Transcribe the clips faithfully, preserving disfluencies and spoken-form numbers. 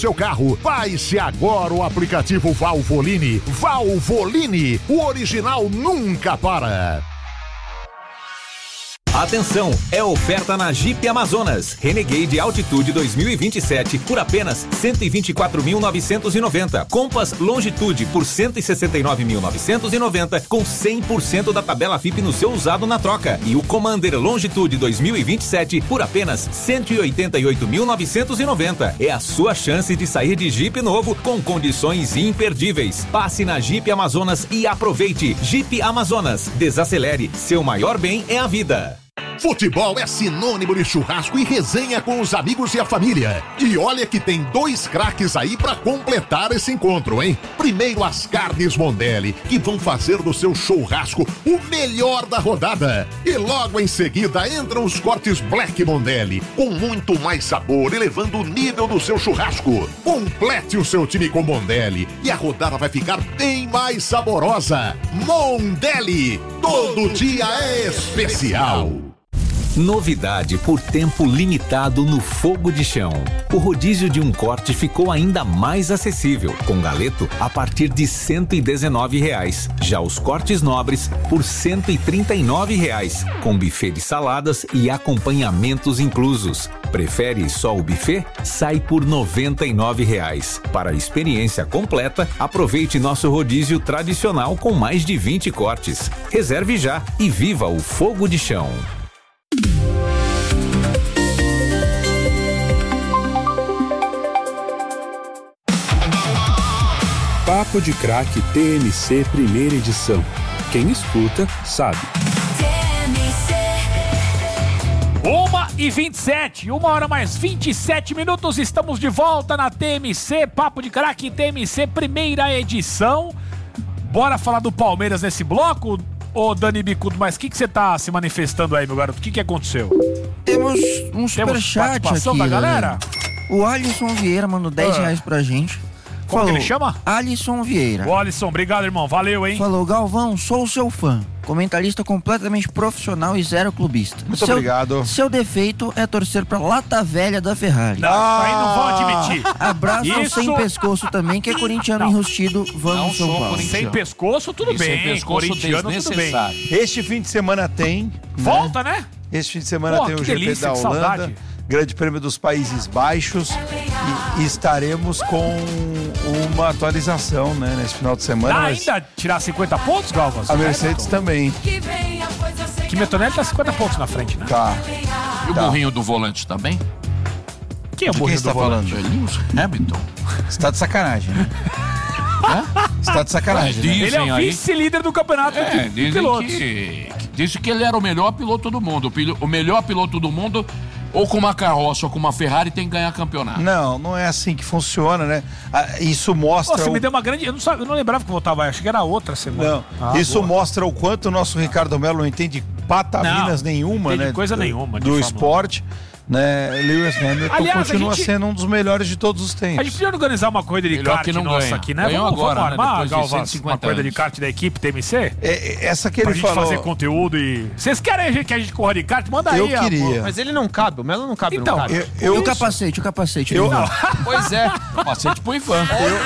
seu carro. Baixe agora o aplicativo Valvoline. Valvoline, o original nunca para. Atenção, é oferta na Jeep Amazonas Renegade Altitude dois mil e vinte e sete por apenas cento e vinte e quatro mil novecentos e noventa. Compass Longitude por cento e sessenta e nove mil novecentos e noventa com cem por cento da tabela F I P no seu usado na troca. E o Commander Longitude dois mil e vinte e sete por apenas cento e oitenta e oito mil novecentos e noventa. É a sua chance de sair de Jeep novo com condições imperdíveis. Passe na Jeep Amazonas e aproveite. Jeep Amazonas, desacelere, seu maior bem é a vida. Futebol é sinônimo de churrasco e resenha com os amigos e a família. E olha que tem dois craques aí pra completar esse encontro, hein? Primeiro as carnes Mondelli, que vão fazer do seu churrasco o melhor da rodada. E logo em seguida entram os cortes Black Mondelli, com muito mais sabor, elevando o nível do seu churrasco. Complete o seu time com Mondelli e a rodada vai ficar bem mais saborosa. Mondelli, todo dia é especial. Novidade por tempo limitado no Fogo de Chão. O rodízio de um corte ficou ainda mais acessível, com galeto a partir de cento e dezenove reais. Já os cortes nobres por cento e trinta e nove reais, com buffet de saladas e acompanhamentos inclusos. Prefere só o buffet? Sai por noventa e nove reais. Para a experiência completa, aproveite nosso rodízio tradicional com mais de vinte cortes. Reserve já e viva o Fogo de Chão. Papo de Craque T M C primeira edição. Quem escuta, sabe. uma e vinte e sete, uma hora mais vinte e sete minutos, estamos de volta na T M C, Papo de Craque T M C primeira edição. Bora falar do Palmeiras nesse bloco? Ô Dani Bicudo, mas o que que você tá se manifestando aí, meu garoto? O que que aconteceu? Temos um superchat aqui, da galera? O Alisson Vieira mandou dez reais pra gente. Como Falou, que ele chama? Alisson Vieira. Ô Alisson, obrigado, irmão. Valeu, hein? Falou, Galvão, sou o seu fã. Comentarista completamente profissional e zero clubista. Muito seu, obrigado. Seu defeito é torcer pra lata velha da Ferrari. Não, ah, aí não vou admitir. Abraço Isso... sem pescoço também, que é corintiano não. Enrustido. Vamos, não São Paulo. Sem pescoço, tudo Isso, bem. Sem pescoço, corintiano, tudo bem. Este fim de semana tem... Volta, né? né? Este fim de semana Pô, tem o G P delícia, da Holanda. Saudade. Grande Prêmio dos Países Baixos e, e estaremos com uma atualização, né, nesse final de semana. Dá mas... ainda tirar cinquenta pontos, Galvas? A Mercedes também. Que Metonelli tá cinquenta pontos na frente, né? Tá. E o tá. burrinho do volante também? Quem é o burrinho do tá volante? É Lewis Hamilton. Você tá de sacanagem, né? Você tá de sacanagem, né? Ele é o vice-líder do campeonato é, de dizem pilotos. Que, que, dizem que ele era o melhor piloto do mundo. O, pil, o melhor piloto do mundo, ou com uma carroça ou com uma Ferrari, tem que ganhar campeonato. Não, não é assim que funciona, né? Isso mostra... Pô, você o... me deu uma grande... Eu não, sabe, eu não lembrava que voltava, acho que era outra semana. Não, ah, isso boa. Mostra o quanto o nosso Ricardo Melo não entende pataminas não, nenhuma, entende né? coisa do, nenhuma. Do esporte. Né, Lewis Hamilton Aliás, continua gente, sendo um dos melhores de todos os tempos. A gente podia organizar uma corrida de Melhor kart que não nossa ganha. aqui, né? Ganhou Vamos, agora, vamos armar, né? Galvas, uma corrida de kart da equipe T M C? É, essa que ele pra gente falou... fazer conteúdo e... Vocês querem que a gente corra de kart? Manda eu aí. Eu queria. Amor. Mas ele não cabe, o Melo não cabe então, no kart. Eu, eu, e o capacete, o capacete. Eu, não. Pois é, capacete pro Ivan.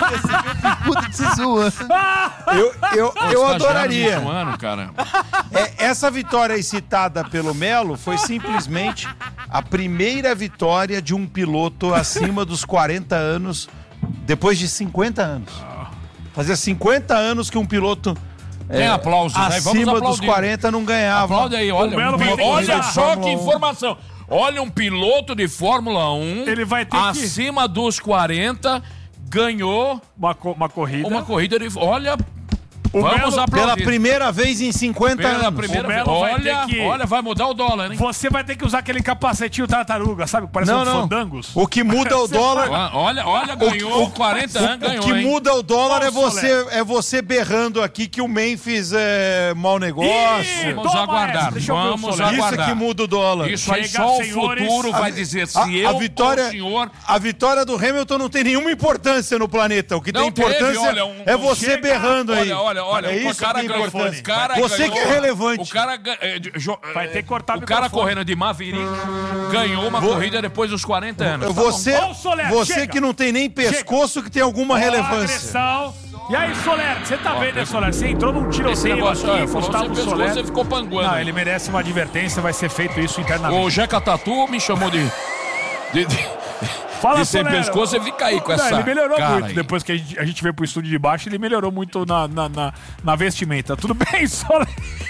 Puta de se zoa. Eu, eu, Pô, eu adoraria. Ano, cara. É, essa vitória citada pelo Melo foi simplesmente a primeira vitória de um piloto acima dos quarenta anos, depois de cinquenta anos. Fazia cinquenta anos que um piloto Tem é, aplausos, né? acima dos quarenta não ganhava. Aplaude aí, olha. Um, olha só que informação. Olha, um piloto de Fórmula um, ele vai ter acima que... dos quarenta, ganhou uma, uma corrida. Uma corrida de... Olha... O Vamos Melo, aplaudir. Pela primeira vez em cinquenta Pela anos. Primeira o vez. Melo Olha, vai ter que... olha, vai mudar o dólar, hein? Você vai ter que usar aquele capacetinho tartaruga, sabe? Parece não, um não. fandangos. O que muda o dólar... Olha, olha, ganhou o, quarenta anos, ganhou, O que hein? muda o dólar Nossa, é você, é você berrando aqui que o Memphis é mau negócio. Ih, vamos aguardar, vamos aguardar. Isso é que muda o dólar. Isso aí Chega, só senhores, o futuro a, vai dizer se a, eu a vitória, ou o senhor... A vitória do Hamilton não tem nenhuma importância no planeta. O que não tem importância teve, olha, um, é você chega, berrando aí. Olha, olha, olha, é o isso cara que é ganhou. importante. O cara Você ganhou, que é relevante. O cara ga- é, jo- Vai ter que cortar o o cara microfone. correndo de Maverick ganhou uma Vou- corrida depois dos quarenta anos. Tá Você, Ô, Soler, você chega. que não tem nem pescoço que tem alguma Ó, relevância. agressão. E aí, Soler, você tá vendo, né, Soler? Você entrou num Esse tiroteio negócio, aqui, é, falou, Gustavo você pescou, Soler. você ficou panguando. Não, ele merece uma advertência, vai ser feito isso internamente. O Jeca Tatu me chamou de... de, de... Fala, E sem Soler. pescoço, você fica aí com Não, essa ele melhorou cara muito. aí. Depois que a gente, a gente veio pro estúdio de baixo, ele melhorou muito na, na, na, na vestimenta. Tudo bem, Soler?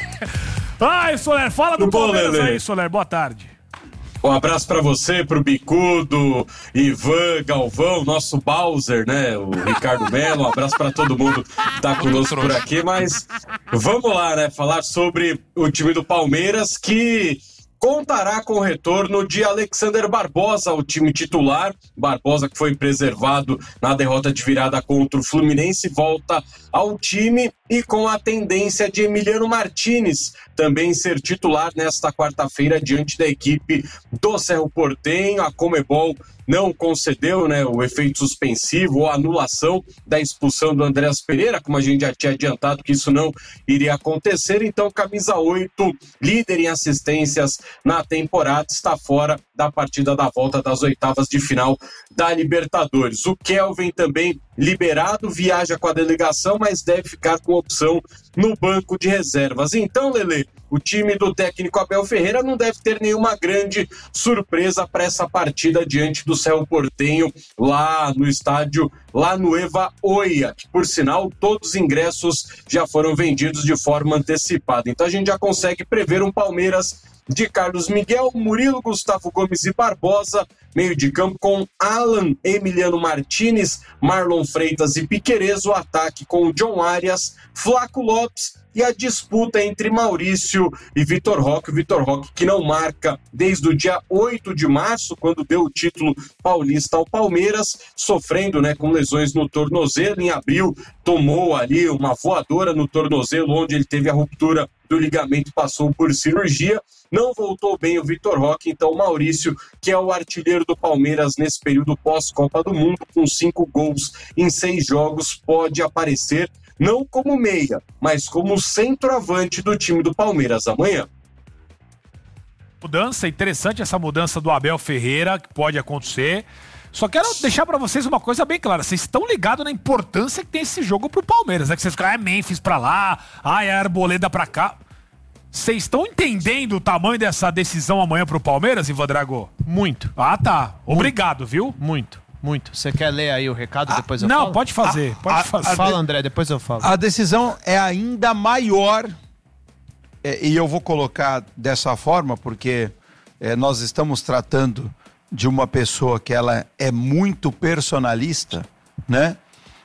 Ai, Soler, fala do Tudo bom, Palmeiras Lelê? aí, Soler. Boa tarde. Um abraço pra você, pro Bicudo, Ivan, Galvão, nosso Bowser, né? O Ricardo Melo. Um abraço pra todo mundo que tá conosco por aqui. Mas vamos lá, né? Falar sobre o time do Palmeiras que contará com o retorno de Alexander Barbosa ao time titular. Barbosa, que foi preservado na derrota de virada contra o Fluminense, volta ao time e com a tendência de Emiliano Martínez também ser titular nesta quarta-feira diante da equipe do Cerro Porteño. A Conmebol não concedeu, né, o efeito suspensivo ou anulação da expulsão do Andreas Pereira, como a gente já tinha adiantado que isso não iria acontecer. Então, camisa oito, líder em assistências na temporada, está fora da partida da volta das oitavas de final da Libertadores. O Kelvin também liberado, viaja com a delegação, mas deve ficar com opção no banco de reservas. Então, Lelê, o time do técnico Abel Ferreira não deve ter nenhuma grande surpresa para essa partida diante do Cerro Porteño lá no estádio, lá no Eva Oia, que por sinal todos os ingressos já foram vendidos de forma antecipada. Então a gente já consegue prever um Palmeiras de Carlos Miguel, Murilo, Gustavo Gomes e Barbosa, meio de campo com Alan, Emiliano Martínez, Marlon Freitas e Piquerez, o ataque com John Arias, Flaco Lopes e a disputa entre Maurício e Vitor Roque. O Vitor Roque que não marca desde o dia oito de março, quando deu o título paulista ao Palmeiras, sofrendo, né, com lesões no tornozelo. Em abril tomou ali uma voadora no tornozelo, onde ele teve a ruptura do ligamento, passou por cirurgia. Não voltou bem o Vitor Roque, então o Maurício, que é o artilheiro do Palmeiras nesse período pós-Copa do Mundo, com cinco gols em seis jogos, pode aparecer não como meia, mas como centroavante do time do Palmeiras amanhã. Mudança, interessante essa mudança do Abel Ferreira, que pode acontecer. Só quero deixar pra vocês uma coisa bem clara. Vocês estão ligados na importância que tem esse jogo pro Palmeiras, né? Que vocês ficam, ah, é Memphis pra lá, ah, é Arboleda pra cá. Vocês estão entendendo o tamanho dessa decisão amanhã pro Palmeiras, Ivan Drago? Muito. Ah, tá. Obrigado, viu? Muito, muito. Você quer ler aí o recado, Ah, depois eu Não, falo? pode fazer, pode a- fazer. a- Fala, André, depois eu falo. A decisão é ainda maior, é, e eu vou colocar dessa forma, porque é, nós estamos tratando de uma pessoa que ela é muito personalista, né?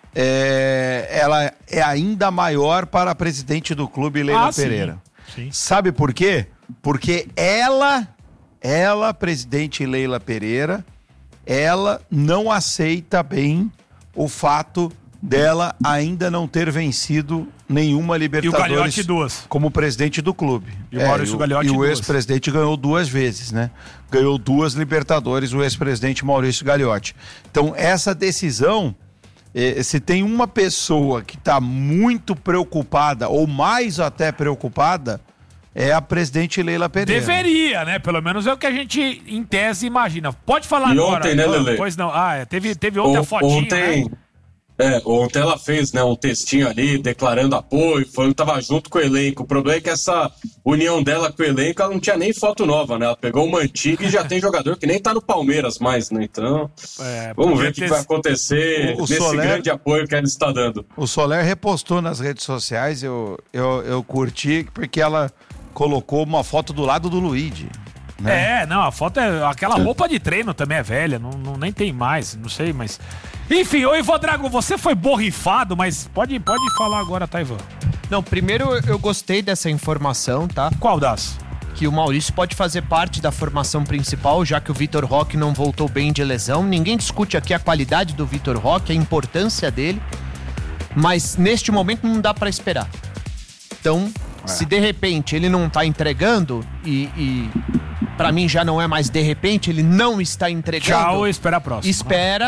É, ela é ainda maior para a presidente do clube, Leila Ah, sim. Pereira. Sim. Sabe por quê? Porque ela, ela, presidente Leila Pereira, ela não aceita bem o fato dela ainda não ter vencido nenhuma Libertadores Gagliotti duas. como presidente do clube. E o Maurício Gagliotti E o duas. ex-presidente ganhou duas vezes, né? Ganhou duas Libertadores o ex-presidente Maurício Gagliotti. Então, essa decisão, eh, se tem uma pessoa que está muito preocupada, ou mais até preocupada, é a presidente Leila Pereira. Deveria, né? Pelo menos é o que a gente, em tese, imagina. Pode falar E agora. ontem, né, Ivan? Lelê? Pois não. Ah, é, teve, teve ontem a On- fotinha, ontem, né? é, ontem ela fez, né, um textinho ali declarando apoio, falando que estava junto com o elenco. O problema é que essa união dela com o elenco, ela não tinha nem foto nova, né? Ela pegou uma antiga e já tem jogador que nem tá no Palmeiras mais, né? Então, É, vamos podia ver o que ter- vai acontecer O- o nesse Soler- grande apoio que ela está dando. O Soler repostou nas redes sociais, eu, eu, eu curti, porque ela colocou uma foto do lado do Luigi. Né? É, não, a foto é. Aquela roupa de treino também é velha, não, não- nem tem mais, não sei, mas. Enfim, ô Ivan Drago, você foi borrifado, mas pode, pode falar agora, tá, Ivan? Não, primeiro eu- eu gostei dessa informação, tá? Qual das? Que o Maurício pode fazer parte da formação principal, já que o Vitor Roque não voltou bem de lesão. Ninguém discute aqui a qualidade do Vitor Roque, a importância dele, mas neste momento não dá pra esperar. Então, se de repente ele não tá entregando, e, e para mim já não é mais de repente, ele não está entregando. Tchau, espera a próxima. Espera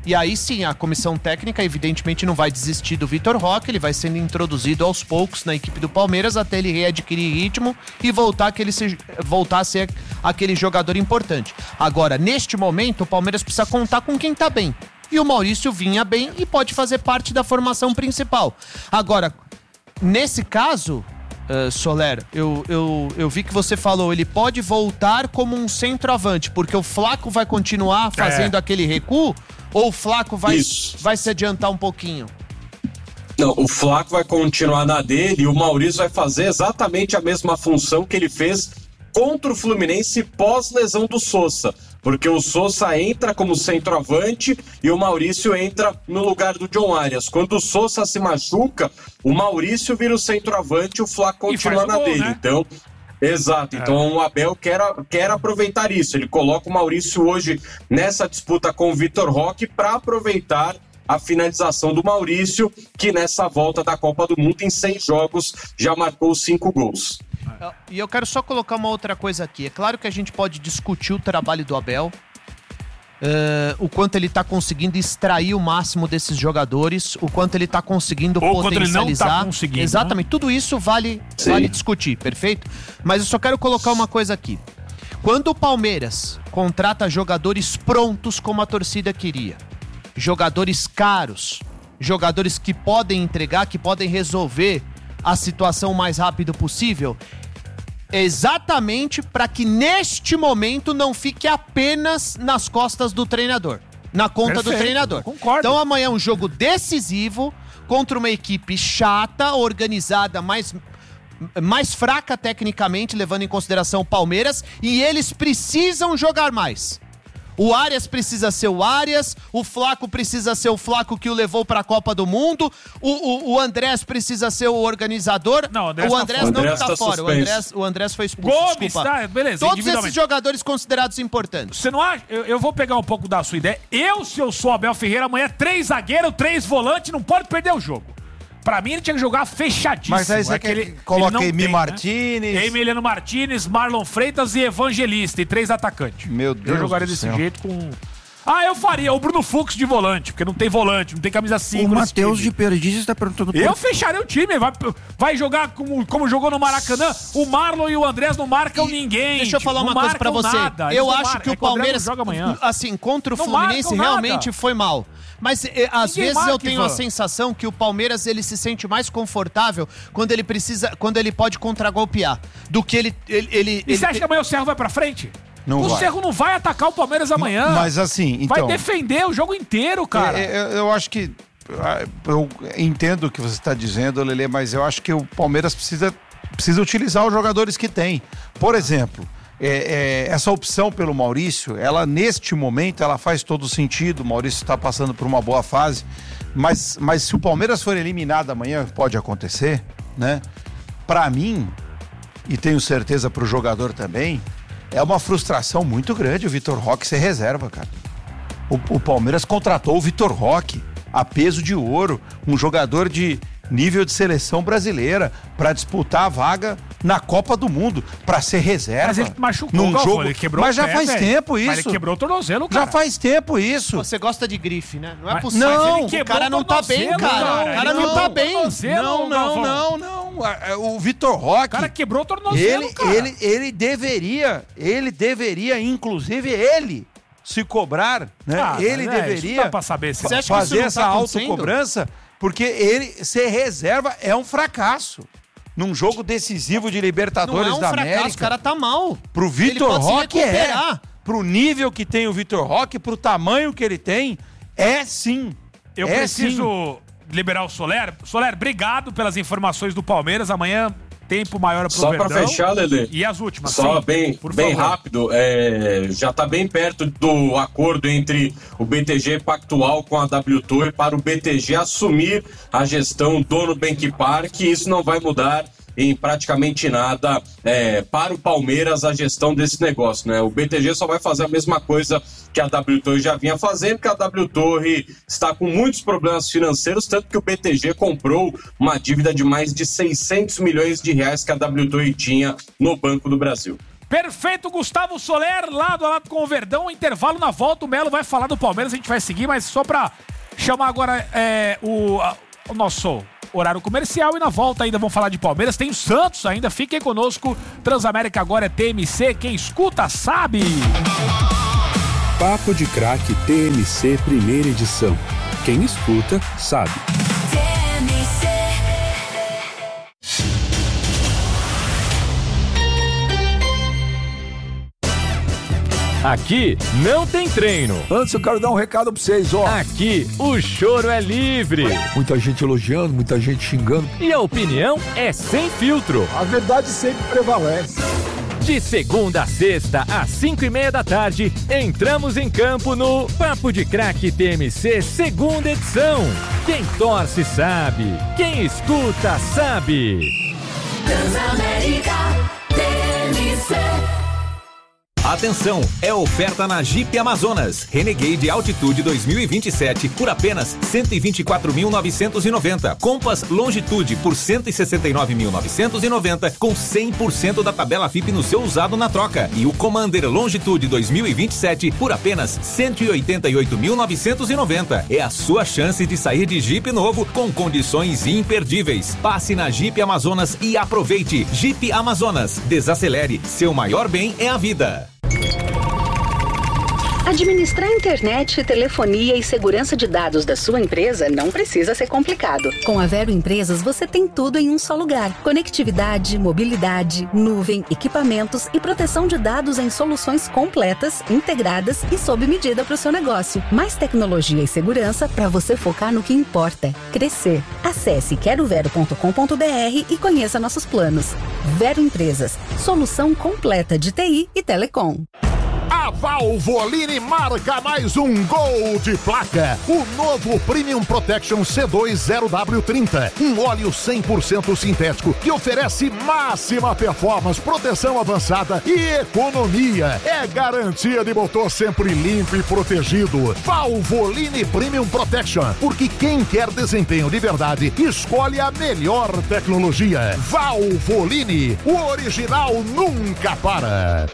E aí sim, a comissão técnica evidentemente não vai desistir do Vitor Roque, ele vai sendo introduzido aos poucos na equipe do Palmeiras até ele readquirir ritmo e voltar, aquele se, voltar a ser aquele jogador importante. Agora, neste momento, o Palmeiras precisa contar com quem tá bem. E o Maurício vinha bem e pode fazer parte da formação principal. Agora, nesse caso, uh, Soler, eu, eu, eu vi que você falou, ele pode voltar como um centroavante, porque o Flaco vai continuar fazendo é. aquele recuo, ou o Flaco vai, vai se adiantar um pouquinho? Não, o Flaco vai continuar na dele e o Maurício vai fazer exatamente a mesma função que ele fez contra o Fluminense pós-lesão do Sousa. Porque o Sousa entra como centroavante e o Maurício entra no lugar do John Arias. Quando o Sousa se machuca, o Maurício vira o centroavante e o Flaco continua na gol, dele. Né? Então, exato. É. Então o Abel quer, quer aproveitar isso. Ele coloca o Maurício hoje nessa disputa com o Vitor Roque para aproveitar a finalização do Maurício, que nessa volta da Copa do Mundo, em seis jogos, já marcou cinco gols. E eu quero só colocar uma outra coisa aqui. É claro que a gente pode discutir o trabalho do Abel, uh, o quanto ele tá conseguindo extrair o máximo desses jogadores, o quanto ele tá conseguindo Ou potencializar. Ele não tá conseguindo, exatamente, né? Tudo isso vale, vale discutir, perfeito? Mas eu só quero colocar uma coisa aqui. Quando o Palmeiras contrata jogadores prontos como a torcida queria, jogadores caros, jogadores que podem entregar, que podem resolver a situação o mais rápido possível, exatamente para que neste momento não fique apenas nas costas do treinador, na conta Perfeito, do treinador. Concordo. Então amanhã é um jogo decisivo contra uma equipe chata, organizada, mais, mais fraca tecnicamente, levando em consideração o Palmeiras, e eles precisam jogar mais. O Arias precisa ser o Arias, o Flaco precisa ser o Flaco que o levou para a Copa do Mundo, o, o, o Andrés precisa ser o organizador. Não, o Andrés, o Andrés tá não Andrés tá, tá fora, o Andrés, o Andrés foi expulso. Gomes, tá, beleza. Todos esses jogadores considerados importantes. Você não acha? Eu, eu vou pegar um pouco da sua ideia. Eu, se eu sou Abel Ferreira, amanhã três zagueiros, três volantes, não pode perder o jogo. Pra mim, ele tinha que jogar fechadíssimo. Mas aí você é quer ele, coloca ele Emi tem, Martínez... Né? Emiliano Martínez, Marlon Freitas e Evangelista, e três atacantes. Meu Deus Eu jogaria do desse céu. jeito com... Ah, eu faria o Bruno Fux de volante, porque não tem volante, não tem camisa cinco. O Matheus de Perdizes está perguntando... Eu por... fecharia o time, vai, vai jogar como, como jogou no Maracanã. O Marlon e o Andrés não marcam E ninguém. Deixa eu falar tipo, uma coisa pra você. Nada. Eu Eles acho mar... que o é que o Andrés Palmeiras, não joga amanhã. assim, contra o Não Fluminense, marcam realmente nada. foi mal. Mas eh, às Ninguém vezes eu marca, tenho Ivan. a sensação que o Palmeiras ele se sente mais confortável quando ele precisa, quando ele pode contragolpear, do que ele ele ele, E ele você acha que amanhã o Cerro vai pra frente? Não o vai. Cerro não vai atacar o Palmeiras amanhã. Mas assim, então... Vai defender o jogo inteiro, cara. É, é, eu acho que... Eu entendo o que você está dizendo, Lelê, mas eu acho que o Palmeiras precisa, precisa utilizar os jogadores que tem. Por exemplo, é, é, essa opção pelo Maurício, ela neste momento, ela faz todo sentido. O Maurício está passando por uma boa fase. Mas, mas se o Palmeiras for eliminado amanhã, pode acontecer, né? Para mim, e tenho certeza para o jogador também... É uma frustração muito grande o Vitor Roque ser reserva, cara. O, o Palmeiras contratou o Vitor Roque a peso de ouro, um jogador de nível de seleção brasileira, para disputar a vaga na Copa do Mundo, para ser reserva. Mas ele machucou num o Galvão, jogo. ele quebrou Mas o já pé, faz velho. tempo isso. Mas ele quebrou o tornozelo, cara. Já faz tempo isso. Você gosta de grife, né? Não é Mas- possível. Não, Mas ele o cara não tá bem, tornozelo, cara. cara. O cara Ele não tá quebrou bem. o tornozelo, Não, não, Galvão. não, não. A- O Vitor Roque... O cara quebrou o tornozelo, Ele, cara. ele, ele deveria, ele deveria, inclusive ele, se cobrar, né? Ah, ele mas é, deveria isso dá pra saber se- Você acha que isso fazer não tá essa acontecendo? autocobrança, porque ele ser reserva é um fracasso. Num jogo decisivo de Não Libertadores é um da fracasso, América. o cara tá mal. Pro Ele Vitor pode se Roque é. recuperar. Pro nível que tem o Vitor Roque, pro tamanho que ele tem, é sim. Eu é preciso sim. liberar o Soler. Soler, obrigado pelas informações do Palmeiras. Amanhã, tempo maior pro Só Verdão. pra fechar, Lelê. E as últimas, Só sim, bem, por bem favor. rápido, é, já está bem perto do acordo entre o B T G Pactual com a W Torre para o B T G assumir a gestão do Nubank Park, e isso não vai mudar em praticamente nada é, para o Palmeiras a gestão desse negócio, né? O B T G só vai fazer a mesma coisa que a W Torre já vinha fazendo, que a W Torre está com muitos problemas financeiros, tanto que o B T G comprou uma dívida de mais de seiscentos milhões de reais que a W Torre tinha no Banco do Brasil. Perfeito, Gustavo Soler, lado a lado com o Verdão. Intervalo na volta, o Melo vai falar do Palmeiras, a gente vai seguir, mas só pra chamar agora é, o, a, o nosso horário comercial e na volta ainda vamos falar de Palmeiras. Tem o Santos ainda, fiquem conosco. Transamérica agora é T M C, quem escuta sabe. Papo de Craque T M C primeira edição. Quem escuta sabe. Aqui não tem treino. Antes eu quero dar um recado pra vocês, ó. Aqui o choro é livre. Muita gente elogiando, muita gente xingando. E a opinião é sem filtro. A verdade sempre prevalece. De segunda a sexta, às cinco e meia da tarde, entramos em campo no Papo de Craque T M C, segunda edição. Quem torce sabe, quem escuta sabe. Transamérica T M C. Atenção, é oferta na Jeep Amazonas. Renegade Altitude dois mil e vinte e sete por apenas cento e vinte e quatro mil novecentos e noventa. Compass Longitude por cento e sessenta e nove mil novecentos e noventa com cem por cento da tabela F I P no seu usado na troca. E o Commander Longitude dois mil e vinte e sete por apenas cento e oitenta e oito mil novecentos e noventa. É a sua chance de sair de Jeep novo com condições imperdíveis. Passe na Jeep Amazonas e aproveite. Jeep Amazonas. Desacelere. Seu maior bem é a vida. Administrar internet, telefonia e segurança de dados da sua empresa não precisa ser complicado. Com a Vero Empresas, você tem tudo em um só lugar. Conectividade, mobilidade, nuvem, equipamentos e proteção de dados em soluções completas, integradas e sob medida para o seu negócio. Mais tecnologia e segurança para você focar no que importa: crescer. Acesse quero vero ponto com ponto b r e conheça nossos planos. Vero Empresas, solução completa de T I e telecom. A Valvoline marca mais um gol de placa. O novo Premium Protection C dois zero W trinta. Um óleo cem por cento sintético que oferece máxima performance, proteção avançada e economia. É garantia de motor sempre limpo e protegido. Valvoline Premium Protection. Porque quem quer desempenho de verdade, escolhe a melhor tecnologia. Valvoline. O original nunca para.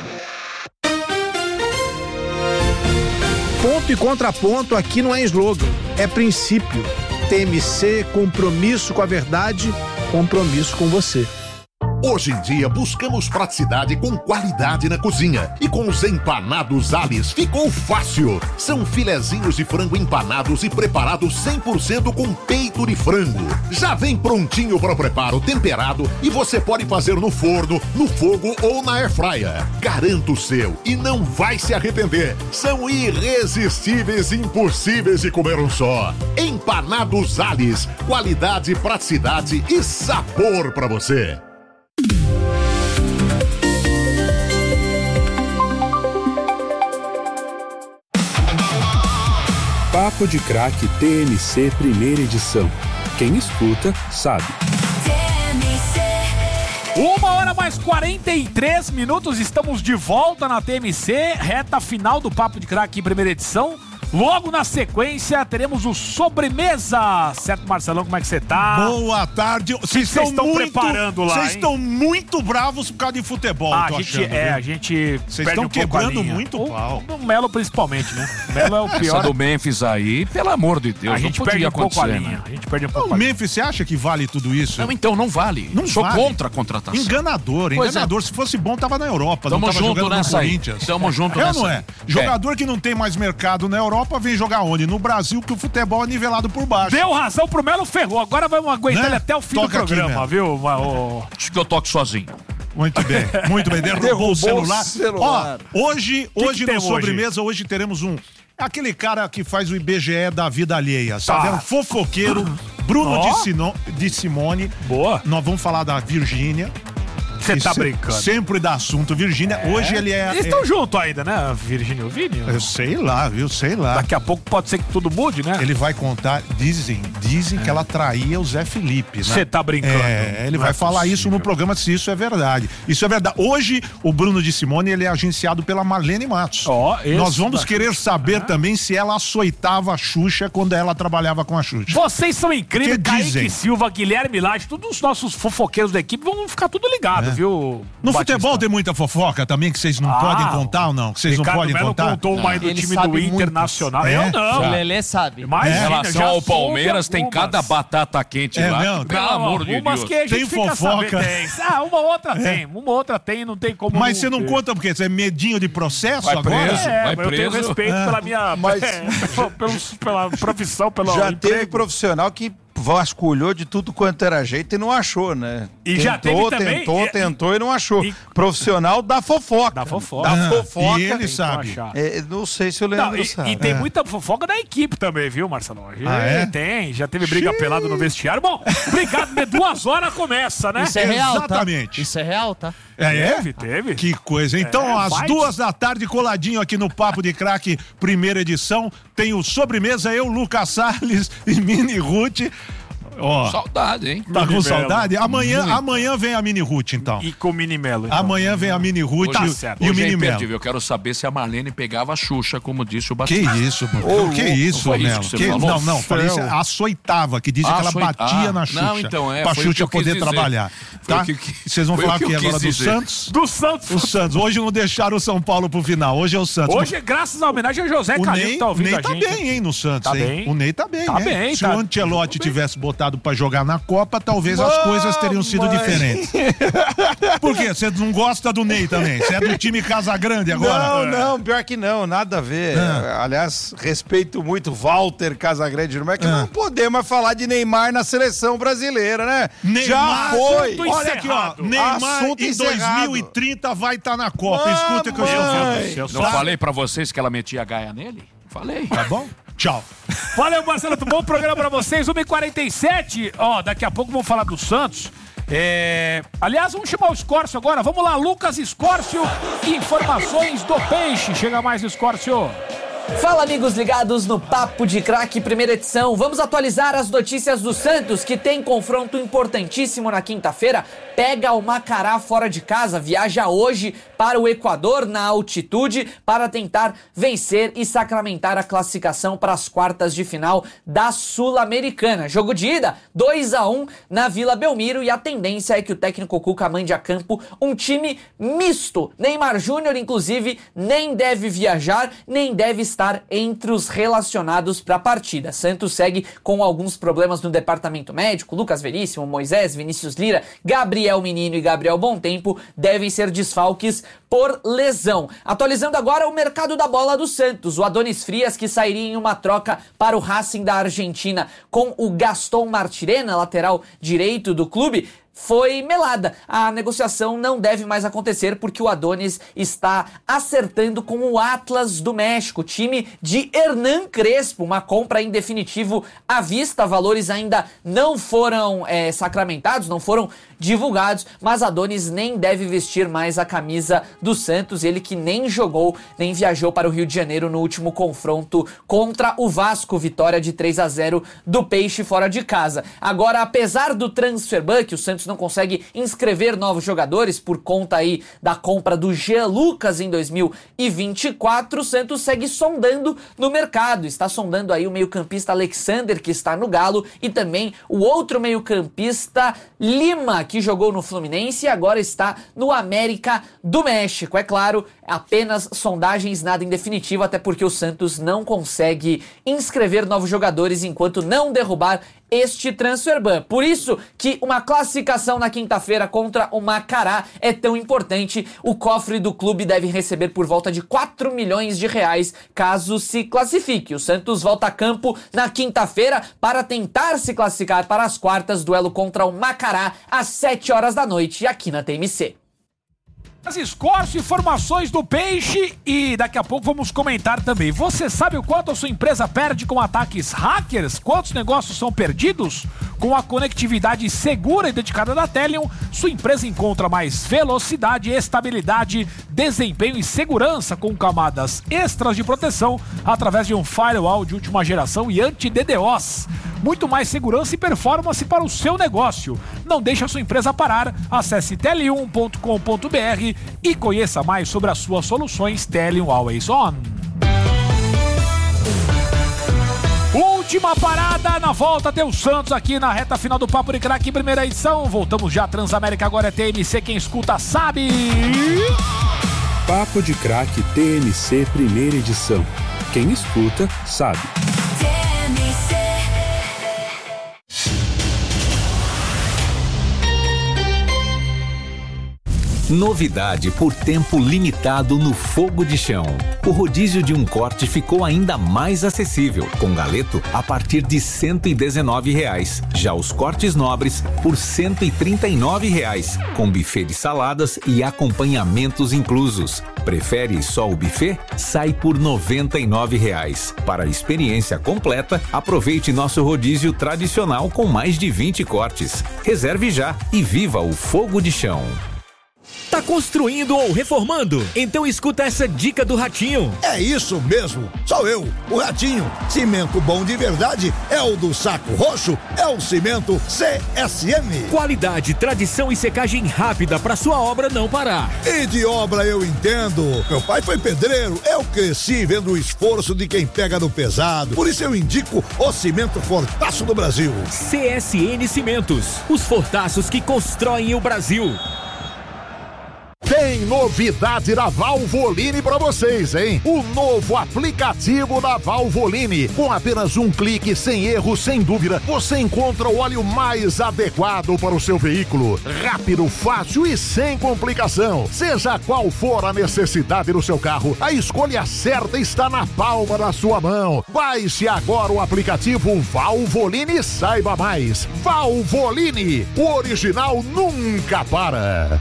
Ponto e contraponto aqui não é slogan, é princípio. T M C, compromisso com a verdade, compromisso com você. Hoje em dia buscamos praticidade com qualidade na cozinha. E com os empanados Alice ficou fácil. São filezinhos de frango empanados e preparados cem por cento com peito de frango. Já vem prontinho para o preparo, temperado, e você pode fazer no forno, no fogo ou na airfryer. Garanto o seu e não vai se arrepender. São irresistíveis e impossíveis de comer um só. Empanados Alice, qualidade, praticidade e sabor para você. Papo de Craque T M C primeira edição. Quem escuta sabe. Uma hora mais quarenta e três minutos, estamos de volta na T M C, reta final do Papo de Craque primeira edição. Logo na sequência, teremos o Sobremesa. Certo, Marcelão, como é que você tá? Boa tarde. Vocês estão muito, preparando lá, Vocês estão muito bravos por causa de futebol, ah, tô a gente, achando, é, viu? a gente Vocês perde estão um pouco quebrando a linha. muito o, pau. O Melo principalmente, né? O Melo é o pior. Essa do Memphis aí, pelo amor de Deus, a gente não podia perde um pouco a acontecer, linha. né? A gente perde um pouco O a linha. Memphis, você acha que vale tudo isso? Não, então não vale. Não Sou vale. contra a contratação. Enganador, Pois enganador. é. Se fosse bom, tava na Europa. Tamo não tava junto jogando nessa no aí. Corinthians. Tamo junto é nessa ou não aí. é? Jogador que não tem mais mercado na Europa vem jogar onde? No Brasil, que o futebol é nivelado por baixo. Deu razão pro Melo, ferrou. Agora vamos aguentar Né? ele até o fim Toca do aqui, programa, Melo. viu? O... Acho que eu toco sozinho. Muito bem, muito bem. Derrubou, Derrubou o celular. o celular. Ó, hoje, Que hoje que no tem Sobremesa, hoje? hoje teremos um... Aquele cara que faz o I B G E da vida alheia, sabe? Tá. É um fofoqueiro, Bruno Ó. de, Sino, de Simone. Boa. Nós vamos falar da Virgínia. Você tá Se- brincando. Sempre dá assunto, Virgínia. Hoje ele é... Eles é- estão juntos ainda, né, Virgínia e o Vini? Eu sei lá, viu? Sei lá. Daqui a pouco pode ser que tudo mude, né? Ele vai contar, dizem, dizem que ela traía o Zé Felipe, né? Você tá brincando. É, ele Não vai é falar possível. isso no programa, se isso é verdade. Isso é verdade. Hoje, o Bruno de Simone, ele é agenciado pela Marlene Matos. Ó, esse Nós vamos da querer Xuxa. saber Ah. também se ela açoitava a Xuxa quando ela trabalhava com a Xuxa. Vocês são incríveis, Que Kaique dizem? Silva, Guilherme Lage, todos os nossos fofoqueiros da equipe vão ficar tudo ligado obrigado, É. viu? No Batista? futebol tem muita fofoca também que vocês não Ah, podem contar ou não? Que vocês não Ricardo podem Melo contar? contou uma aí do Ele time sabe do Internacional. muitas. Eu É? não. O Lelê sabe. Imagina, Em relação já ao soube Palmeiras, tem algumas. cada batata quente É lá. mesmo? Pelo Não, amor de algumas Deus. que a gente Tem fica fofoca. sabendo, tem. Ah, uma outra tem. Uma outra tem, não tem como. Mas você não ter. conta porque você é medinho de processo Vai agora? preso. É, Vai mas eu tenho preso. respeito Ah. pela minha. Mas- é, pelo- pela profissão, pelo Já emprego. teve profissional que vasculhou de tudo quanto era jeito e não achou, né? E já tentou, teve também- tentou, e- tentou e não achou. e- Profissional da fofoca. Da fofoca. Da Ah, fofoca. e ele Tentou sabe. achar. É, não sei se o Não, Leandro e, sabe. e tem É. muita fofoca da equipe também, viu, Marcelo? Ah, é? Tem, já teve briga pelada no vestiário. Bom, obrigado, né? Duas horas começa, né? Isso é real, tá? Exatamente. Isso é real, tá? É, é? Teve, teve. Que coisa. Então, É, às vai. duas da tarde, coladinho aqui no Papo de Craque, primeira edição, tem o Sobremesa, eu, Lucas Salles e Mini Ruth. Ó, Saudade, hein? tá com Mini saudade? Melo. Amanhã, Muito. amanhã vem a Mini Ruth, então. E com o Mini Melo. Então. Amanhã vem a Mini Ruth Hoje, e- certo. e o hoje é Mini Melo. imperdível. Eu quero saber se a Marlene pegava a Xuxa, como disse o Que Batista. isso, mano? Que isso, Foi isso Melo? que você Que- falou? Não, não, falei isso, Céu. açoitava, que dizem que ela Açoi- batia Ah, na Xuxa. não, então, é, pra foi o Xuxa que eu quis poder dizer. trabalhar. Foi Tá? o que- que- Vocês vão foi falar o que aqui eu agora quis do dizer. Santos? Do Santos. O Santos. Hoje não deixaram o São Paulo pro final. Hoje é o Santos. Hoje, é graças à homenagem a José O Calil, Ney, que tá o ouvindo Ney a tá gente. bem, hein, no Santos, Tá hein? bem. O Ney tá bem, Tá né? bem, Se tá- o Ancelotti tivesse botado pra jogar na Copa, talvez as coisas teriam sido Mamãe. diferentes. Por quê? Você não gosta do Ney também? Você é do time Casagrande agora? Não, não, pior que não, nada a ver. Ah. Aliás, respeito muito Walter Casagrande, não é que Ah. não podemos falar de Neymar na seleção brasileira, né? Neymar, Já foi. assunto Olha aqui, ó. encerrado. Neymar Assunto em encerrado. dois mil e trinta vai estar na Copa. Mamãe. Escuta o que eu estou Ai. falando. Não falei pra vocês que ela metia a gaia nele? Falei. Tá bom? Tchau. Valeu, Marcelo. Bom programa pra vocês. uma e quarenta e sete. Ó, daqui a pouco vamos falar do Santos. É... Aliás, vamos chamar o Escórcio agora. Vamos lá, Lucas Escórcio. Informações do Peixe. Chega mais, Escórcio. Fala, amigos ligados no Papo de Craque, primeira edição. Vamos atualizar as notícias do Santos, que tem confronto importantíssimo na quinta-feira. Pega o Macará fora de casa, viaja hoje para o Equador na altitude para tentar vencer e sacramentar a classificação para as quartas de final da Sul-Americana. Jogo de ida, dois a um na Vila Belmiro, e a tendência é que o técnico Cuca mande a campo um time misto. Neymar Júnior, inclusive, nem deve viajar, nem deve estar entre os relacionados para a partida. Santos segue com alguns problemas no departamento médico. Lucas Veríssimo, Moisés, Vinícius Lira, Gabriel Menino e Gabriel Bontempo devem ser desfalques por lesão. Atualizando agora o mercado da bola do Santos. O Adonis Frias, que sairia em uma troca para o Racing da Argentina com o Gaston Martirena, lateral direito do clube, foi melada. A negociação não deve mais acontecer porque o Adonis está acertando com o Atlas do México, time de Hernan Crespo, uma compra em definitivo à vista. Valores ainda não foram é, sacramentados, não foram divulgados, mas Adonis nem deve vestir mais a camisa do Santos, ele que nem jogou, nem viajou para o Rio de Janeiro no último confronto contra o Vasco, vitória de três a zero do Peixe fora de casa. Agora, apesar do transfer ban, que o Santos não consegue inscrever novos jogadores por conta aí da compra do Jean Lucas em dois mil e vinte e quatro, o Santos segue sondando no mercado, está sondando aí o meio-campista Alexander, que está no Galo, e também o outro meio-campista Lima, que jogou no Fluminense e agora está no América do México. É claro, apenas sondagens, nada em definitivo, até porque o Santos não consegue inscrever novos jogadores enquanto não derrubar este transfer ban. Por isso que uma classificação na quinta-feira contra o Macará é tão importante. O cofre do clube deve receber por volta de quatro milhões de reais caso se classifique. O Santos volta a campo na quinta-feira para tentar se classificar para as quartas, duelo contra o Macará às sete horas da noite aqui na T M C. As Escórcio, informações do Peixe, e daqui a pouco vamos comentar também. Você sabe o quanto a sua empresa perde com ataques hackers? Quantos negócios são perdidos? Com a conectividade segura e dedicada da Teleon, sua empresa encontra mais velocidade, estabilidade, desempenho e segurança com camadas extras de proteção através de um firewall de última geração e anti-D DoS. Muito mais segurança e performance para o seu negócio. Não deixe a sua empresa parar. Acesse teleum ponto com ponto br e conheça mais sobre as suas soluções Teleum Always On. Última parada, na volta tem o Santos aqui na reta final do Papo de Craque, primeira edição. Voltamos já, Transamérica agora é T M C, quem escuta sabe. Papo de Craque T M C, primeira edição. Quem escuta sabe. T M C. Novidade por tempo limitado no Fogo de Chão. O rodízio de um corte ficou ainda mais acessível, com galeto a partir de cento e dezenove reais. Já os cortes nobres por cento e trinta e nove reais, com buffet de saladas e acompanhamentos inclusos. Prefere só o buffet? Sai por noventa e nove reais. Para a experiência completa, aproveite nosso rodízio tradicional com mais de vinte cortes. Reserve já e viva o Fogo de Chão. Tá construindo ou reformando? Então escuta essa dica do Ratinho. É isso mesmo, sou eu, o Ratinho. Cimento bom de verdade é o do Saco Roxo, é o cimento C S M. Qualidade, tradição e secagem rápida para sua obra não parar. E de obra eu entendo. Meu pai foi pedreiro, eu cresci vendo o esforço de quem pega no pesado. Por isso eu indico o cimento Fortaço do Brasil. C S N Cimentos, os fortaços que constroem o Brasil. Tem novidade da Valvoline pra vocês, hein? O novo aplicativo da Valvoline. Com apenas um clique, sem erro, sem dúvida, você encontra o óleo mais adequado para o seu veículo. Rápido, fácil e sem complicação. Seja qual for a necessidade do seu carro, a escolha certa está na palma da sua mão. Baixe agora o aplicativo Valvoline e saiba mais. Valvoline, o original nunca para.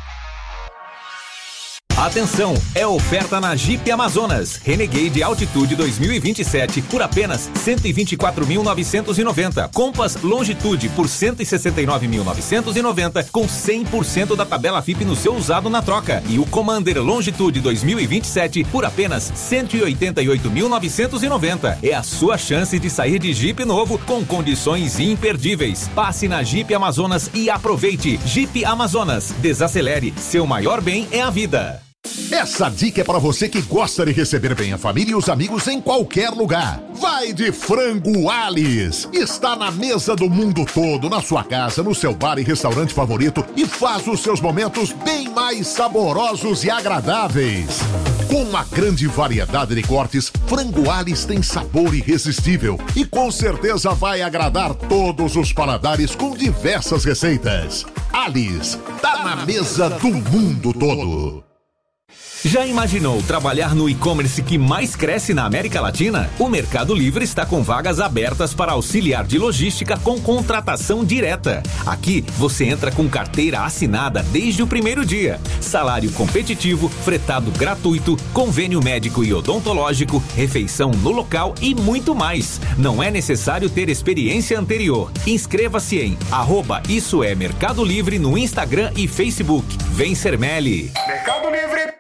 Atenção, é oferta na Jeep Amazonas Renegade Altitude dois mil e vinte e sete por apenas cento e vinte e quatro mil novecentos e noventa. Compass Longitude por cento e sessenta e nove mil novecentos e noventa com cem por cento da tabela F I P no seu usado na troca. E o Commander Longitude dois mil e vinte e sete por apenas cento e oitenta e oito mil novecentos e noventa. É a sua chance de sair de Jeep novo com condições imperdíveis. Passe na Jeep Amazonas e aproveite. Jeep Amazonas, desacelere, seu maior bem é a vida. Essa dica é para você que gosta de receber bem a família e os amigos em qualquer lugar. Vai de Frango Alice. Está na mesa do mundo todo, na sua casa, no seu bar e restaurante favorito e faz os seus momentos bem mais saborosos e agradáveis. Com uma grande variedade de cortes, Frango Alice tem sabor irresistível e com certeza vai agradar todos os paladares com diversas receitas. Alice, tá na mesa do mundo todo. Já imaginou trabalhar no e-commerce que mais cresce na América Latina? O Mercado Livre está com vagas abertas para auxiliar de logística com contratação direta. Aqui você entra com carteira assinada desde o primeiro dia. Salário competitivo, fretado gratuito, convênio médico e odontológico, refeição no local e muito mais. Não é necessário ter experiência anterior. Inscreva-se em arroba Isso é Mercado Livre no Instagram e Facebook. Vem ser Meli. Mercado Livre.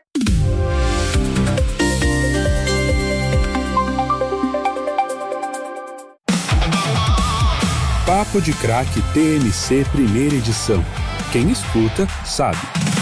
Papo de Craque T M C, primeira edição. Quem escuta sabe.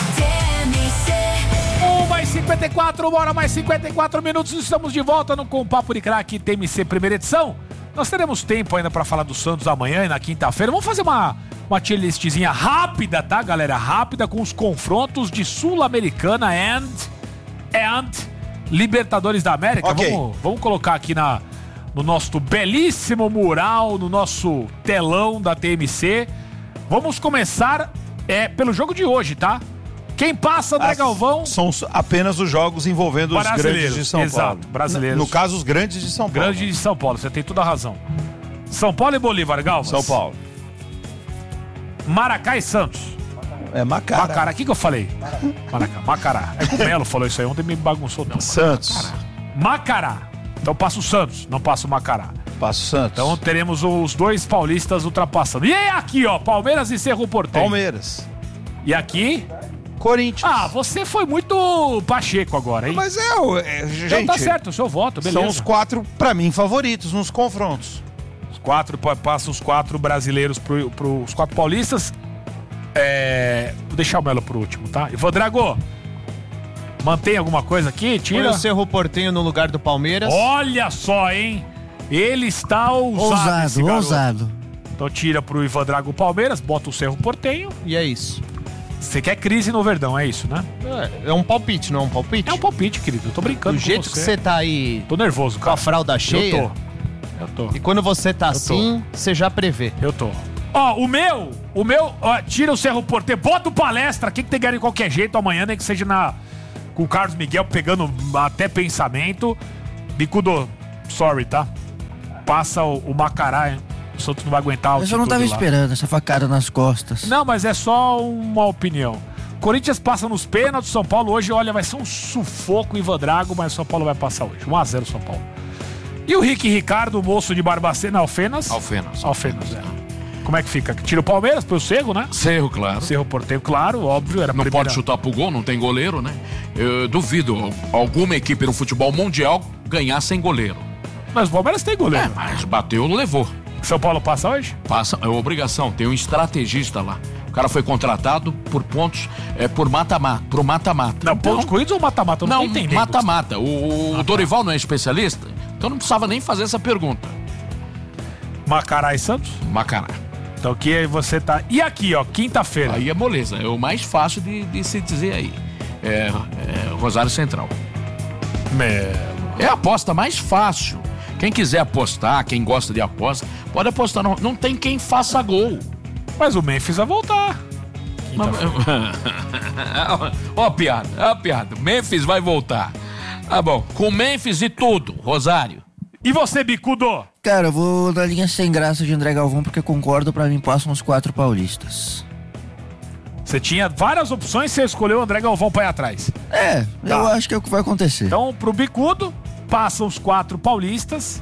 uma e cinquenta e quatro, uma hora mais cinquenta e quatro minutos, estamos de volta no Com o Papo de Craque T M C, primeira edição. Nós teremos tempo ainda para falar do Santos amanhã e na quinta-feira. Vamos fazer uma, uma tier listzinha rápida, tá, galera? Rápida com os confrontos de Sul-Americana and, and Libertadores da América. Okay. Vamos, vamos colocar aqui na, no nosso belíssimo mural, no nosso telão da T M C. Vamos começar é, pelo jogo de hoje, tá? Quem passa, André As, Galvão? São apenas os jogos envolvendo os grandes de São exato, Paulo. brasileiros. No, no caso, os grandes de São Paulo. Grandes de São Paulo, você tem toda a razão. São Paulo e Bolívar, Galvas? São Paulo. Maracá e Santos. É Macará. Macará, o que, que eu falei? Maracá, Macará. É que o Melo falou isso aí ontem e me bagunçou. Não, Santos. Macará. Macará. Então passa o Santos, não passa o Macará. Passa o Santos. Então teremos os dois paulistas ultrapassando. E aqui, ó, Palmeiras e Cerro Porteño. Palmeiras. E aqui... Corinthians. Ah, você foi muito Pacheco agora, hein? Mas é, é gente... Então tá certo, o seu voto, beleza. São os quatro, pra mim, favoritos nos confrontos. Os quatro, passam os quatro brasileiros pro, pro, os quatro paulistas. É... Vou deixar o Melo pro último, tá? Ivan Drago, mantém alguma coisa aqui? Tira. Põe o Cerro Porteño no lugar do Palmeiras. Olha só, hein? Ele está ousado, Ousado, esse garoto. ousado. Então tira pro Ivan Drago Palmeiras, bota o Cerro Porteño. E é isso. Você quer crise no Verdão, é isso, né? É, é um palpite, não é um palpite? É um palpite, querido. Eu tô brincando Do com jeito você. que você tá aí... Tô nervoso, cara. Com a fralda cheia... Eu tô. Eu tô. E quando você tá Eu tô. assim, você já prevê. Eu tô. Ó, o meu, o meu, ó, tira o Cerro Porteño, bota o Palestra, quem que tem que ganhar de qualquer jeito amanhã, nem que seja na, com o Carlos Miguel pegando até pensamento. Bicudo, sorry, tá? Passa o, o Macará, hein? O Santos não vai aguentar o Eu só não tava esperando essa facada nas costas. Não, mas é só uma opinião. Corinthians passa nos pênaltis, São Paulo hoje, olha, vai ser um sufoco Ivan Drago, mas São Paulo vai passar hoje. um a zero São Paulo. E o Rick Ricardo, o moço de Barbacena, Alfenas? Alfenas. Alfenas, é. Como é que fica? Tira o Palmeiras pro Cerro, né? Cerro, claro. Cerro Porteño, claro, óbvio. Era a Não primeira... pode chutar pro gol, não tem goleiro, né? Eu duvido alguma equipe no futebol mundial ganhar sem goleiro. Mas o Palmeiras tem goleiro. É, mas bateu, levou. São Paulo passa hoje? Passa, é obrigação, tem um estrategista lá. O cara foi contratado por pontos, é, por mata-mata, pro mata-mata. Não, pontos corridos ou mata-mata? Eu Não, Não, tô entendendo. mata-mata. O, o Ah, Dorival não é especialista, então não precisava nem fazer essa pergunta. Macará e Santos? Macará. Então aqui você tá... E aqui, ó, quinta-feira. Aí é moleza, é o mais fácil de, de se dizer aí. É, é Rosário Central. Meu... É a aposta mais fácil. Quem quiser apostar, quem gosta de aposta, pode apostar. Não, não tem quem faça gol. Mas o Memphis vai voltar. Ó a piada, ó a piada. Memphis vai voltar. Tá bom, com Memphis e tudo, Rosário. E você, Bicudo? Cara, eu vou na linha sem graça de André Galvão, porque concordo, pra mim passam os quatro paulistas. Você tinha várias opções, você escolheu o André Galvão pra ir atrás. É, Tá. eu acho que é o que vai acontecer. Então, pro Bicudo, passam os quatro paulistas.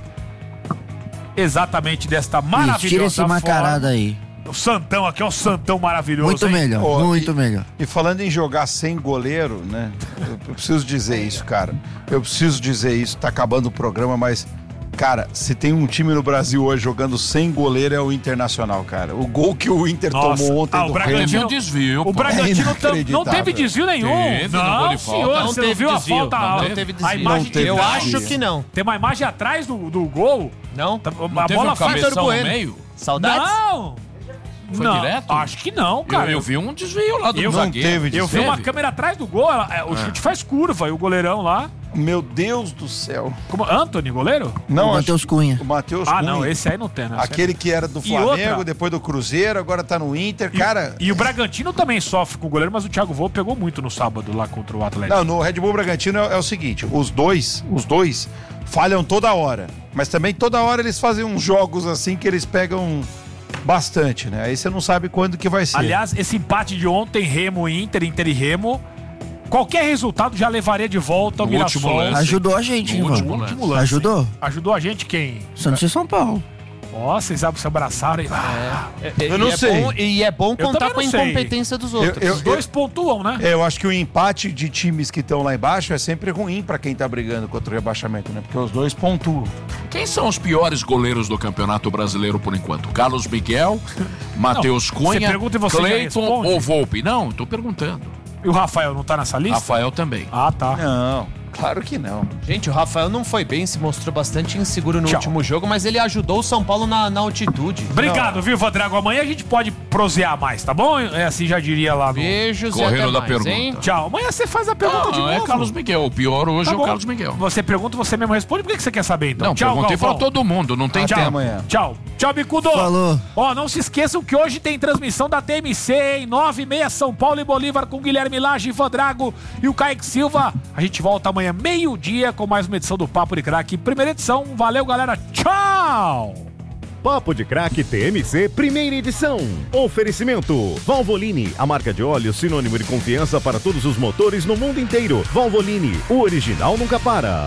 Exatamente desta maravilhosa Tira esse macarada forma. aí. O Santão aqui, ó, o Santão maravilhoso. Muito hein? melhor, Ó, muito e, melhor. E falando em jogar sem goleiro, né? Eu, eu preciso dizer isso, cara. Eu preciso dizer isso, tá acabando o programa, mas... Cara, se tem um time no Brasil hoje jogando sem goleiro é o Internacional, cara. O gol que o Inter Nossa. tomou ontem Ah, o do Bragantino- Remo- Teve um desvio. O pô. Bragantino É tam- não inacreditável. teve desvio nenhum. Teve, não não, gol de falta. senhor, Não você teve não viu desvio, a falta? não a- teve a desvio. imagem Não teve Eu que- desvio. acho que não. Tem uma imagem atrás do, do gol. Não? Tá- Não a teve bola um foi cabeção no Bueno. meio? Saudades? Não! Foi não, direto? Acho que não, cara. Eu, eu vi um desvio lá do Eu- zagueiro. não teve Eu vi Teve? uma câmera atrás do gol, ela- é, o chute faz curva e o goleirão lá. Meu Deus do céu. Como, Anthony, goleiro? Não, o acho- Matheus Cunha. O Matheus Ah, Cunha. não, esse aí não tem, né? Esse aí Aquele que era do E Flamengo, outra- depois do Cruzeiro, agora tá no Inter. E- Cara, E o Bragantino também sofre com o goleiro, mas o Thiago Volpe pegou muito no sábado lá contra o Atlético. não, no Red Bull Bragantino é, é o seguinte, os dois, os dois falham toda hora, mas também toda hora eles fazem uns jogos assim que eles pegam bastante, né? Aí você não sabe quando que vai ser. Aliás, esse empate de ontem, Remo e Inter, Inter e Remo, qualquer resultado já levaria de volta o No último Mirassol. lance. Ajudou a gente, No hein, último Ivan? lance. Último lance, Ajudou? hein? Ajudou a gente quem? Santos e São Paulo. Ó, vocês se abraçaram e... Ah, Eu não e é sei. bom- e é bom Eu contar também com a não sei. incompetência dos outros. Eu- Os dois pontuam, né? É, eu acho que o empate de times que estão lá embaixo é sempre ruim pra quem tá brigando contra o rebaixamento, né? Porque os dois pontuam. Quem são os piores goleiros do Campeonato Brasileiro por enquanto? Carlos Miguel, Matheus Não, Cunha, você pergunta e você já Cleiton responde? ou Volpe? Não, tô perguntando. E o Rafael não tá nessa lista? Rafael também. Ah, tá. Não, claro que não. Gente, o Rafael não foi bem, se mostrou bastante inseguro no Tchau. último jogo, mas ele ajudou o São Paulo na, na altitude. Obrigado, viu, Vandrago? Amanhã a gente pode prosear mais, tá bom? É assim, já diria lá no... Beijos Correram e até da mais, pergunta. hein? Tchau. Amanhã você faz a pergunta Não, de novo. é Carlos Miguel. O pior hoje Tá é o bom. Carlos Miguel. Você pergunta, você mesmo responde. Por que que você quer saber, então? Não, Tchau, perguntei Galvão. pra todo mundo, não tem Até tempo. amanhã. Tchau. Tchau, Bicudo. Falou. Ó, não se esqueçam que hoje tem transmissão da T M C, hein? nove e meia, São Paulo e Bolívar com Guilherme Lage, Ivan Drago e o Kaique Silva. A gente volta amanhã, meio-dia, com mais uma edição do Papo de Craque. Primeira edição. Valeu, galera. Tchau! Papo de Craque T M C, primeira edição. Oferecimento: Valvoline, a marca de óleo sinônimo de confiança para todos os motores no mundo inteiro. Valvoline, o original nunca para.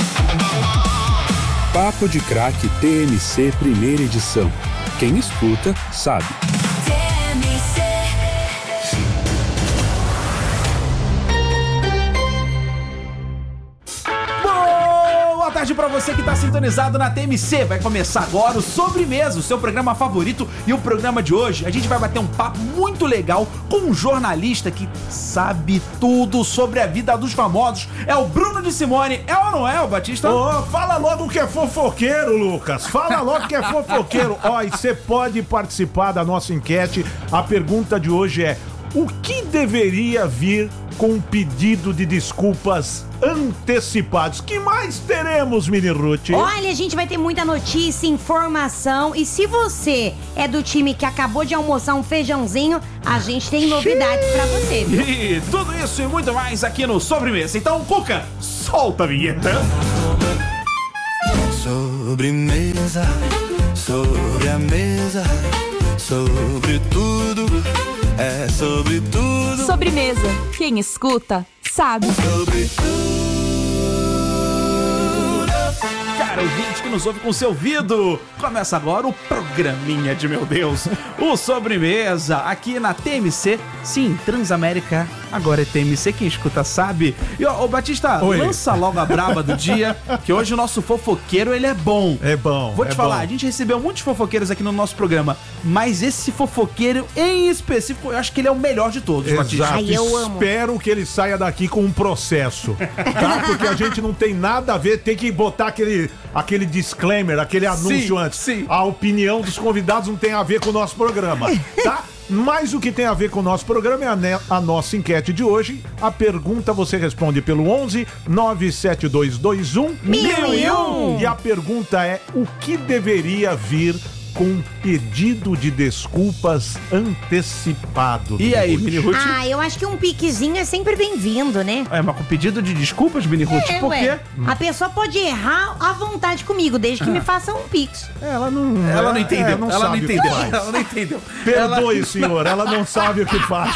Papo de Craque T M C, primeira edição. Quem escuta, sabe. Boa tarde, tarde pra você que tá sintonizado na T M C. Vai começar agora o Sobremesa, o seu programa favorito. E o programa de hoje, a gente vai bater um papo muito legal com um jornalista que sabe tudo sobre a vida dos famosos. É o Bruno de Simone. É ou não é, o Batista? Ô, fala logo que é fofoqueiro, Lucas. Fala logo que é fofoqueiro. Ó, e você pode participar da nossa enquete. A pergunta de hoje é: o que deveria vir com um pedido de desculpas antecipados? Que mais teremos, Mini Ruth? Olha, a gente vai ter muita notícia, informação. E se você é do time que acabou de almoçar um feijãozinho, a gente tem novidades pra você, viu? E tudo isso e muito mais aqui no Sobremesa. Então, Cuca, solta a vinheta. Sobremesa, sobre a mesa, sobre tudo, é sobre tudo. Sobremesa, quem escuta, sabe. Sobre tudo. Cara, ouvinte que nos ouve com seu ouvido, começa agora o programinha de meu Deus, o Sobremesa, aqui na T M C, sim, Transamérica, agora é T M C, quem escuta sabe. E ó, ô Batista, Oi. lança logo a braba do dia, que hoje o nosso fofoqueiro, ele é bom. É bom. Vou te é falar, bom. a gente recebeu muitos fofoqueiros aqui no nosso programa, mas esse fofoqueiro em específico, eu acho que ele é o melhor de todos, Batista. Exato. Ai, eu amo. Espero que ele saia daqui com um processo, tá? Porque a gente não tem nada a ver, tem que botar aquele, aquele disclaimer, aquele anúncio Sim, antes. sim. A opinião dos convidados não tem a ver com o nosso programa, tá? Mas o que tem a ver com o nosso programa é a, ne- a nossa enquete de hoje. A pergunta você responde pelo onze nove sete dois dois um Mil e um. E a pergunta é: o que deveria vir com pedido de desculpas antecipado? E aí, Mini Ruth? Ah, eu acho que um piquezinho é sempre bem-vindo, né? É, mas com pedido de desculpas, Mini Ruth, É, por quê? ué. A pessoa pode errar à vontade comigo, desde que me faça um pix. Ela não, Ela não entendeu, é, não ela não sabe o que entendeu, faz. ela não entendeu. Perdoe, Ela- senhor, ela não sabe o que faz.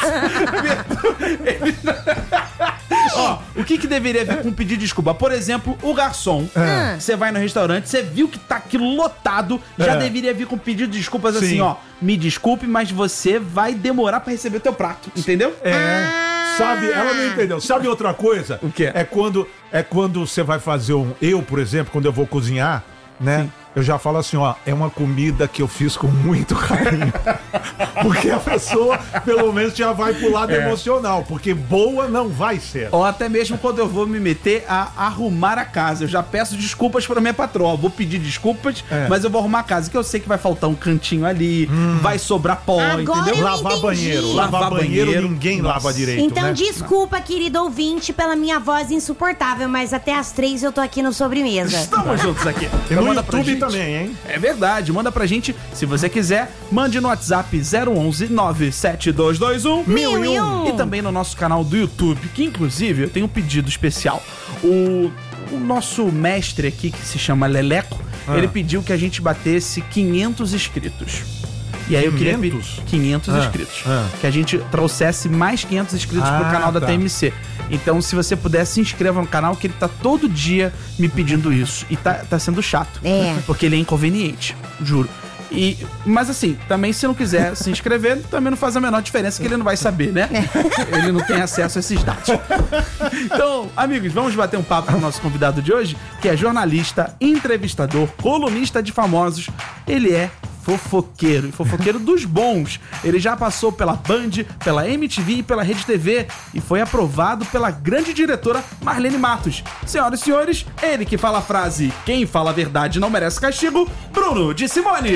Ó, o que que deveria vir com um pedido de desculpa? Por exemplo, o garçom. É. Você vai no restaurante, você viu que tá aqui lotado, já É. deveria vir com um pedido de desculpas Sim. assim, ó. Me desculpe, mas você vai demorar pra receber o teu prato, entendeu? É. Sabe, ela não entendeu. Sabe outra coisa? O quê? É quando, é quando você vai fazer um... Eu, por exemplo, quando eu vou cozinhar, né? Sim. Eu já falo assim, ó, é uma comida que eu fiz com muito carinho. Porque a pessoa, pelo menos, já vai pro lado É. emocional. Porque boa não vai ser. Ou até mesmo quando eu vou me meter a arrumar a casa. Eu já peço desculpas pra minha patroa. Vou pedir desculpas, É. mas eu vou arrumar a casa. Que eu sei que vai faltar um cantinho ali, vai sobrar pó, Agora entendeu? eu Lavar entendi. banheiro. Lavar, Lavar banheiro, banheiro. ninguém Nossa. lava direito, Então, né? desculpa, querido ouvinte, pela minha voz insuportável, mas até às três eu tô aqui no Sobremesa. Estamos juntos aqui. E Então no manda pra YouTube gente. também, hein? É verdade, manda pra gente, se você quiser, mande no WhatsApp zero onze nove sete dois dois um Mil e um. e também no nosso canal do YouTube, que inclusive eu tenho um pedido especial. O, o nosso mestre aqui, que se chama Leleco, Ah. ele pediu que a gente batesse quinhentos inscritos. E aí eu queria pedir quinhentos? quinhentos Ah, inscritos. ah. Que a gente trouxesse mais quinhentos inscritos pro Ah, canal da tá. T M C. Então, se você puder, se inscreva no canal, que ele tá todo dia me pedindo isso. E tá, tá sendo chato. É. Porque ele é inconveniente, juro. E, mas assim, também se não quiser se inscrever, também não faz a menor diferença, que ele não vai saber, né? Ele não tem acesso a esses dados. Então, amigos, vamos bater um papo com o nosso convidado de hoje, que é jornalista, entrevistador, colunista de famosos. Ele é fofoqueiro, e fofoqueiro dos bons. Ele já passou pela Band, pela M T V e pela Rede T V e foi aprovado pela grande diretora Marlene Matos. Senhoras e senhores, ele que fala a frase "Quem fala a verdade não merece castigo", Bruno de Simone.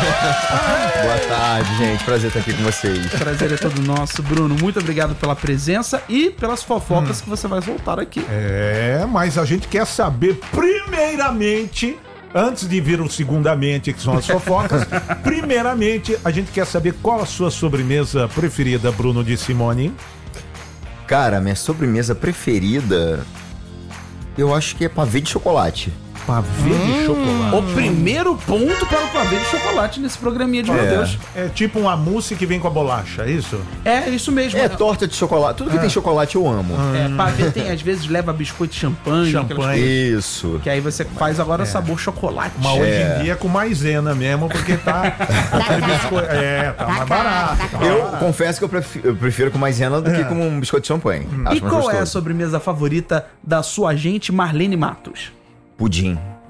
Boa tarde, gente. Prazer estar aqui com vocês. Prazer é todo nosso, Bruno. Muito obrigado pela presença e pelas fofocas que você vai soltar aqui. É, mas a gente quer saber primeiramente, antes de vir o segundamente, que são as fofocas, primeiramente a gente quer saber qual a sua sobremesa preferida, Bruno de Simone. Cara, minha sobremesa preferida, eu acho que é pavê de chocolate. Pavê de chocolate. O primeiro ponto para o pavê de chocolate nesse programinha de meu É. Deus. É tipo uma mousse que vem com a bolacha, é isso? É, isso mesmo. É torta de chocolate. Tudo que É. tem chocolate eu amo. É, pavê tem, às vezes leva biscoito de champanhe. Champanhe. aquelas coisas. Isso. Que aí você faz agora sabor chocolate. Mas hoje É. em dia é com maisena mesmo, porque tá. aquele biscoito- é, tá mais barato. tá mais Eu barato. confesso que eu prefiro, eu prefiro com maisena do É. que com um biscoito de champanhe. Acho E mais qual é a gostoso. sobremesa favorita da sua agente Marlene Matos? Pudim.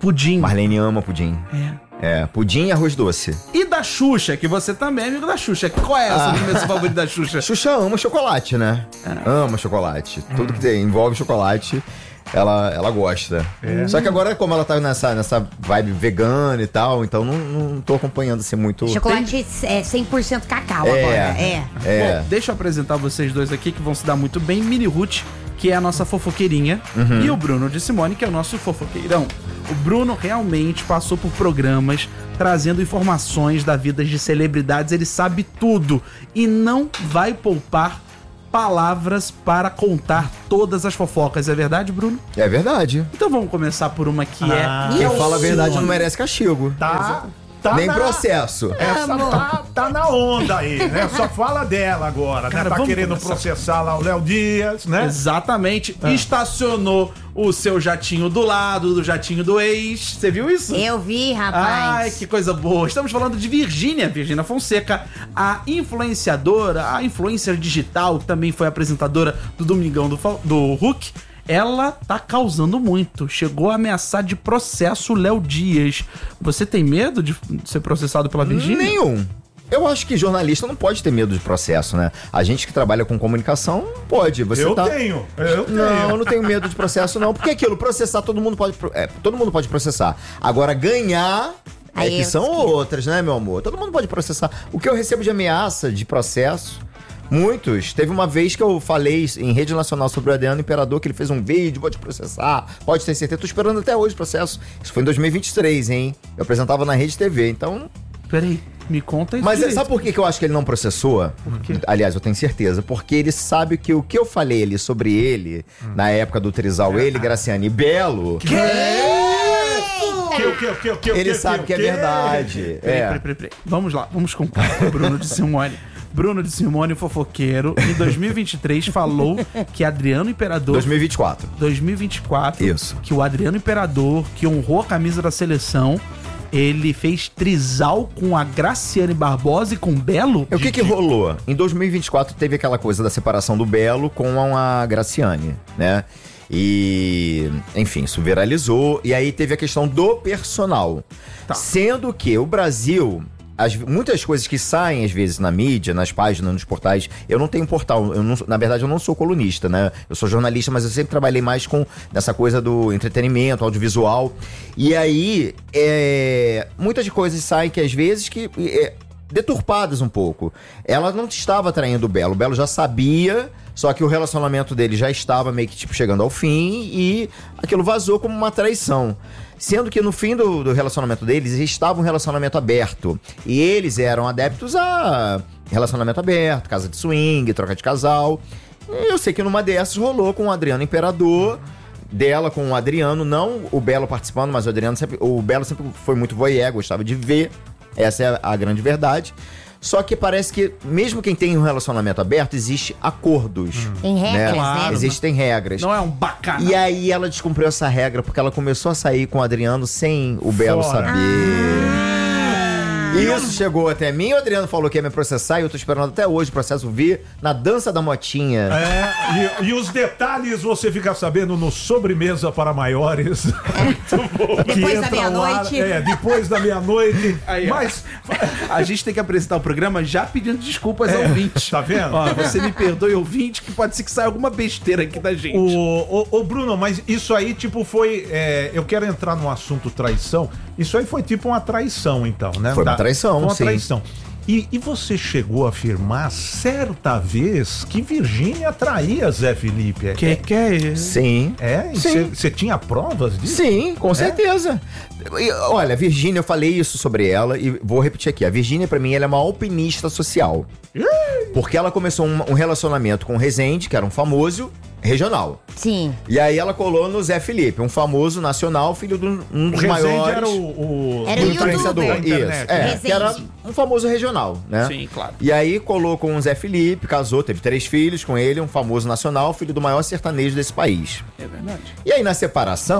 Pudim. Marlene ama pudim. É. É, pudim e arroz doce. E da Xuxa, que você também é amigo da Xuxa. Qual é a sua sobremesa favorita da Xuxa? Xuxa ama chocolate, né? Ama chocolate. Tudo que tem, envolve chocolate, ela, ela gosta. É. Só que agora, como ela tá nessa, nessa vibe vegana e tal, então não, não tô acompanhando assim muito. Chocolate é cem por cento cacau É. agora. É. É. Bom, deixa eu apresentar vocês dois aqui que vão se dar muito bem. Mini Ruth, que é a nossa fofoqueirinha, Uhum. e o Bruno de Simone, que é o nosso fofoqueirão. O Bruno realmente passou por programas trazendo informações da vida de celebridades, ele sabe tudo e não vai poupar palavras para contar todas as fofocas. É verdade, Bruno? É verdade. Então vamos começar por uma que Ah. é... Quem fala a verdade não merece castigo. Tá, tá Nem na- processo. Essa tá, tá na onda aí, né? Só fala dela agora, Cara, né? Tá vamos querendo começar. processar lá o Léo Dias, né? Exatamente. Ah. Estacionou o seu jatinho do lado do jatinho do ex. Você viu isso? Eu vi, rapaz. Ai, que coisa boa. Estamos falando de Virgínia, Virgínia Fonseca, a influenciadora, a influencer digital, que também foi apresentadora do Domingão do, Fa- do Hulk. Ela tá causando muito. Chegou a ameaçar de processo o Léo Dias. Você tem medo de ser processado pela Virgínia? Nenhum. Eu acho que jornalista não pode ter medo de processo, né? A gente que trabalha com comunicação pode. Você Eu tá... tenho, eu tenho. Não, eu não tenho medo de processo, não. Porque aquilo, processar, todo mundo pode. pro- É, todo mundo pode processar. Agora, ganhar. É Aí que eu são discordo. outras, né, meu amor? Todo mundo pode processar. O que eu recebo de ameaça, de processo, muitos. Teve uma vez que eu falei em rede nacional sobre o Adriano Imperador, que ele fez um vídeo, vou te processar, pode ter certeza. Tô esperando até hoje o processo. Isso foi em dois mil e vinte e três, hein? Eu apresentava na Rede T V, então... Peraí, me conta isso. Mas direito. sabe por que que eu acho que ele não processou? Por quê? Aliás, eu tenho certeza. Porque ele sabe que o que eu falei ali sobre ele, na época do Trisal, ele, Graciane e Belo... Que, o que, o que, o que, o Ele que, sabe o que é que? verdade. Peraí, É. peraí, peraí, peraí. Vamos lá, vamos com calma, Bruno de Simone. Bruno de Simone, fofoqueiro, em dois mil e vinte e três falou que Adriano Imperador... dois mil e vinte e quatro. dois mil e vinte e quatro. Isso. Que o Adriano Imperador, que honrou a camisa da seleção, ele fez trisal com a Graciane Barbosa e com o Belo? O que que rolou? Em dois mil e vinte e quatro teve aquela coisa da separação do Belo com a Graciane, né? E, enfim, isso viralizou. E aí teve a questão do personal. Sendo que o Brasil... As, muitas coisas que saem, às vezes, na mídia, nas páginas, nos portais. Eu não tenho portal, eu não, na verdade, eu não sou colunista, né? Eu sou jornalista, mas eu sempre trabalhei mais com essa coisa do entretenimento, audiovisual. E aí, é, muitas coisas saem que, às vezes, que... É, deturpadas um pouco. Ela não estava traindo o Belo. O Belo já sabia, só que o relacionamento dele já estava meio que, tipo, chegando ao fim e aquilo vazou como uma traição. Sendo que no fim do, do relacionamento deles estava um relacionamento aberto. E eles eram adeptos a relacionamento aberto, casa de swing, troca de casal. E eu sei que numa dessas rolou com o Adriano Imperador, dela com o Adriano, não o Belo participando, mas o Adriano sempre... O Belo sempre foi muito voyeur, gostava de ver. Essa é a grande verdade. Só que parece que, mesmo quem tem um relacionamento aberto, existe acordos. Tem regras, né? Existem regras. Não é um bacana. E aí ela descumpriu essa regra porque ela começou a sair com o Adriano sem o Belo Fora. saber. E isso chegou até mim, o Adriano falou que ia me processar e eu tô esperando até hoje o processo vir na dança da motinha. É, e, e os detalhes você fica sabendo no Sobremesa para Maiores. Muito bom. Depois Que da entra lá, meia-noite. É, depois da meia-noite. Aí, ó. Mas, A gente tem que apresentar o programa já pedindo desculpas ao É, ouvinte. tá vendo? Ó, você me perdoe, ouvinte, que pode ser que saia alguma besteira aqui da gente. o, o, o Bruno, mas isso aí, tipo, foi. é, eu quero entrar no assunto traição. Isso aí foi tipo uma traição, então, né? Foi uma Da- traição, foi uma sim. traição. E, e você chegou a afirmar certa vez que Virgínia traía Zé Felipe. É, Que que é isso? Sim. é? Sim. Você tinha provas disso? Sim, com É? certeza. E, olha, a Virgínia, eu falei isso sobre ela e vou repetir aqui. A Virgínia, pra mim, ela é uma alpinista social. Porque ela começou um, um relacionamento com o Rezende, que era um famoso regional. Sim. E aí ela colou no Zé Felipe, um famoso nacional, filho de um, um O dos Rezende maiores... era o, o, Era o influenciador. youtuber. Isso, internet. é, Rezende. que era um famoso regional, né? Sim, claro. E aí colou com o Zé Felipe, casou, teve três filhos com ele, um famoso nacional, filho do maior sertanejo desse país. É verdade. E aí na separação,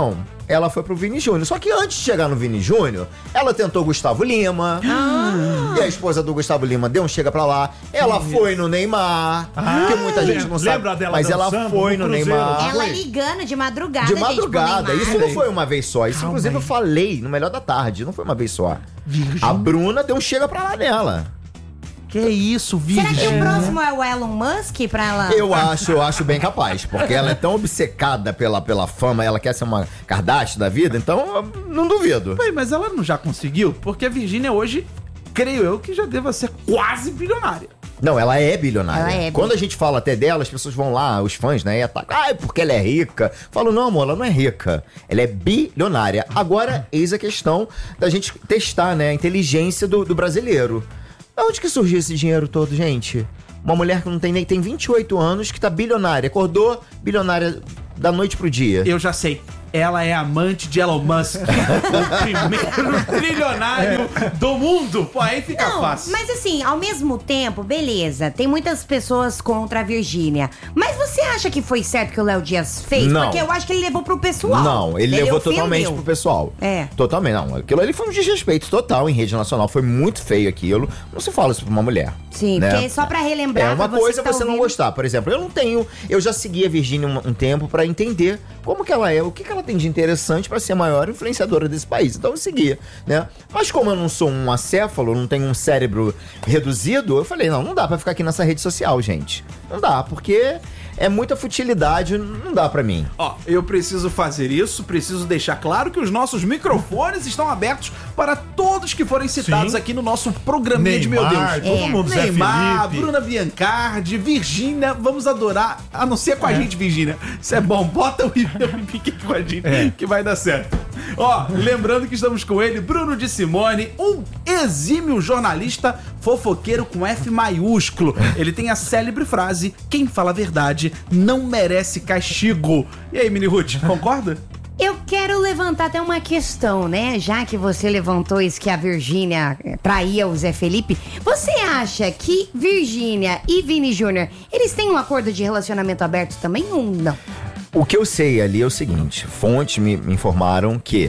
ela foi pro Vini Júnior. Só que antes de chegar no Vini Júnior, ela tentou Gustavo Lima. Ah. E a esposa do Gustavo Lima deu um chega pra lá. Ela Isso. foi no Neymar. Ah. Que muita gente não sabe. Lembra dela mas ela foi no, no Neymar. Ela ligando de madrugada. De madrugada. Gente, Isso não foi uma vez só. Isso, Calma inclusive, aí. eu falei no Melhor da Tarde. Não foi uma vez só. Virgem. A Bruna deu um chega pra lá nela. Que isso, Será que o próximo é o Elon Musk pra ela? Eu acho, eu acho bem capaz, porque ela é tão obcecada pela, pela fama, ela quer ser uma Kardashian da vida, então eu não duvido. Bem, mas ela não já conseguiu? Porque a Virgínia hoje, creio eu, que já deva ser quase bilionária. Não, ela é bilionária. Ela é Quando a gente fala até dela, as pessoas vão lá, os fãs, né, e atacam. Ah, é porque ela é rica. Falo, não, amor, ela não é rica. Ela é bilionária. Agora, eis a questão da gente testar, né, a inteligência do, do brasileiro. Da onde que surgiu esse dinheiro todo, gente? Uma mulher que não tem nem tem vinte e oito anos, que tá bilionária. Acordou bilionária da noite pro dia. Eu já sei. Ela é amante de Elon Musk, o primeiro trilionário é. do mundo. Pô, aí fica Não, fácil. Mas assim, ao mesmo tempo, beleza, tem muitas pessoas contra a Virgínia. Mas você acha que foi certo que o Léo Dias fez? Não. Porque eu acho que ele levou pro pessoal. Não, ele, ele levou ofendeu. totalmente pro pessoal. É. Totalmente, não. Aquilo ali foi um desrespeito total em rede nacional. Foi muito feio aquilo. Não se fala isso pra uma mulher. Sim, né? porque só pra relembrar. É uma pra coisa que tá você não ouvindo. gostar. Por exemplo, eu não tenho. Eu já segui a Virgínia um, um tempo pra entender como que ela é, o que, que ela tem de interessante pra ser a maior influenciadora desse país. Então eu seguia, né? Mas como eu não sou um acéfalo, não tenho um cérebro reduzido, eu falei, não, não dá pra ficar aqui nessa rede social, gente. Não dá, porque é muita futilidade, não dá pra mim. Ó, eu preciso fazer isso, preciso deixar claro que os nossos microfones estão abertos para todos que forem citados Sim. aqui no nosso programinha de Meu Neymar, Deus. todo mundo, Zé Neymar, Felipe. Bruna Biancardi, Virgínia, vamos adorar, a não ser com a gente, Virgínia. Isso é bom, bota o Pique com a gente, É. que vai dar certo. Ó, lembrando que estamos com ele, Bruno de Simone, um exímio jornalista fofoqueiro com F maiúsculo. Ele tem a célebre frase, quem fala a verdade não merece castigo. E aí, Mini Ruth, concorda? Eu quero levantar até uma questão, né? Já que você levantou isso que a Virgínia traía o Zé Felipe, você acha que Virgínia e Vini Júnior, eles têm um acordo de relacionamento aberto também ou não? O que eu sei ali é o seguinte, fontes me, me informaram que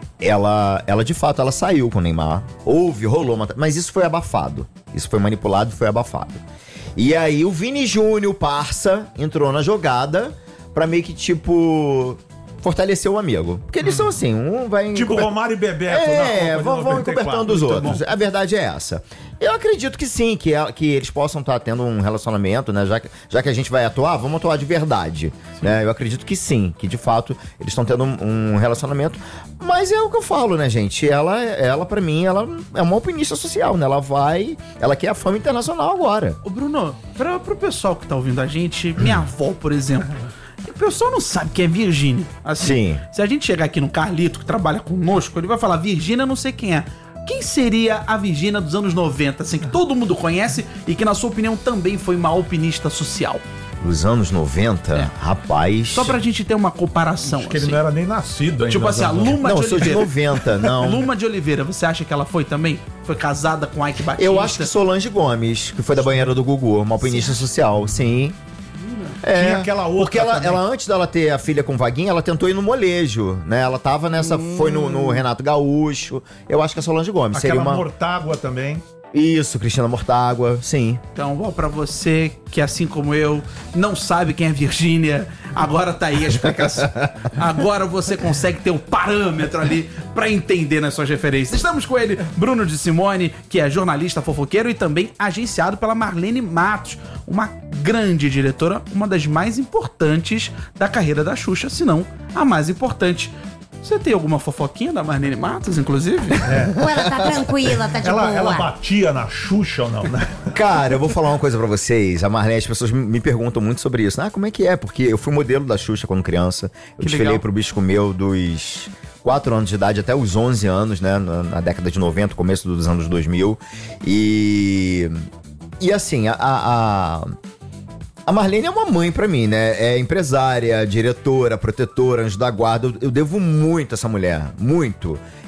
ela, ela de fato, ela saiu com o Neymar, houve, rolou uma... Mas isso foi abafado, isso foi manipulado e foi abafado. E aí o Vini Júnior, o parça, entrou na jogada pra meio que, tipo, fortalecer o amigo. Porque eles são assim, um vai... Tipo Romário e Bebeto É, na Copa de vão, vão noventa e quatro, encobertando os muito outros. bom. A verdade é essa. Eu acredito que sim, que, é- que eles possam estar tendo um relacionamento, né? Já que, já que a gente vai atuar, vamos atuar de verdade. Né? Eu acredito que sim, que de fato eles estão tendo um, um relacionamento. Mas é o que eu falo, né, gente? Ela, ela pra mim, ela é uma alpinista social, né? Ela vai... Ela quer a fama internacional agora. Ô, Bruno, pra, pro pessoal que tá ouvindo a gente, minha avó, por exemplo... O pessoal não sabe quem é Virgínia. Assim, Sim. Se a gente chegar aqui no Carlito, que trabalha conosco, ele vai falar Virgínia, não sei quem é. Quem seria a Virgínia dos anos noventa, assim, que todo mundo conhece e que, na sua opinião, também foi uma alpinista social? Nos anos noventa, rapaz... Só pra gente ter uma comparação. Acho que ele não era nem nascido ainda. Tipo assim, a nos anos Luma Não, de eu sou de Oliveira. noventa, não. Luma de Oliveira, você acha que ela foi também? Foi casada com Ike Batista? Eu acho que Solange Gomes, que foi da banheira do Gugu, uma alpinista social, sim. É, Tinha aquela outra porque ela, também. ela, antes dela ter a filha com Vaguinha, ela tentou ir no molejo, né? Ela tava nessa, foi no, no Renato Gaúcho. Eu acho que é Solange Gomes. Aquela seria uma... Mortágua também. Isso, Cristina Mortágua, sim. Então, ó, pra você que, assim como eu, não sabe quem é Virgínia, agora tá aí a explicação. Agora você consegue ter o parâmetro ali pra entender nas suas referências. Estamos com ele, Bruno de Simone, que é jornalista fofoqueiro e também agenciado pela Marlene Matos, uma grande diretora, uma das mais importantes da carreira da Xuxa, se não a mais importante. Você tem alguma fofoquinha da Marlene Matos, inclusive? Ou ela tá tranquila, tá de Ela, boa? ela batia na Xuxa ou não, né? Cara, eu vou falar uma coisa pra vocês. A Marlene, as pessoas me- me perguntam muito sobre isso. Ah, como é que é? Porque eu fui modelo da Xuxa quando criança. Eu Que desfilei legal. pro Bicho Comeu dos quatro anos de idade até os onze anos, né? Na, na década de noventa, começo dos anos dois mil. E... E assim, a... a, a A Marlene é uma mãe pra mim, né? É empresária, diretora, protetora, anjo da guarda. Eu, eu devo muito a essa mulher, muito.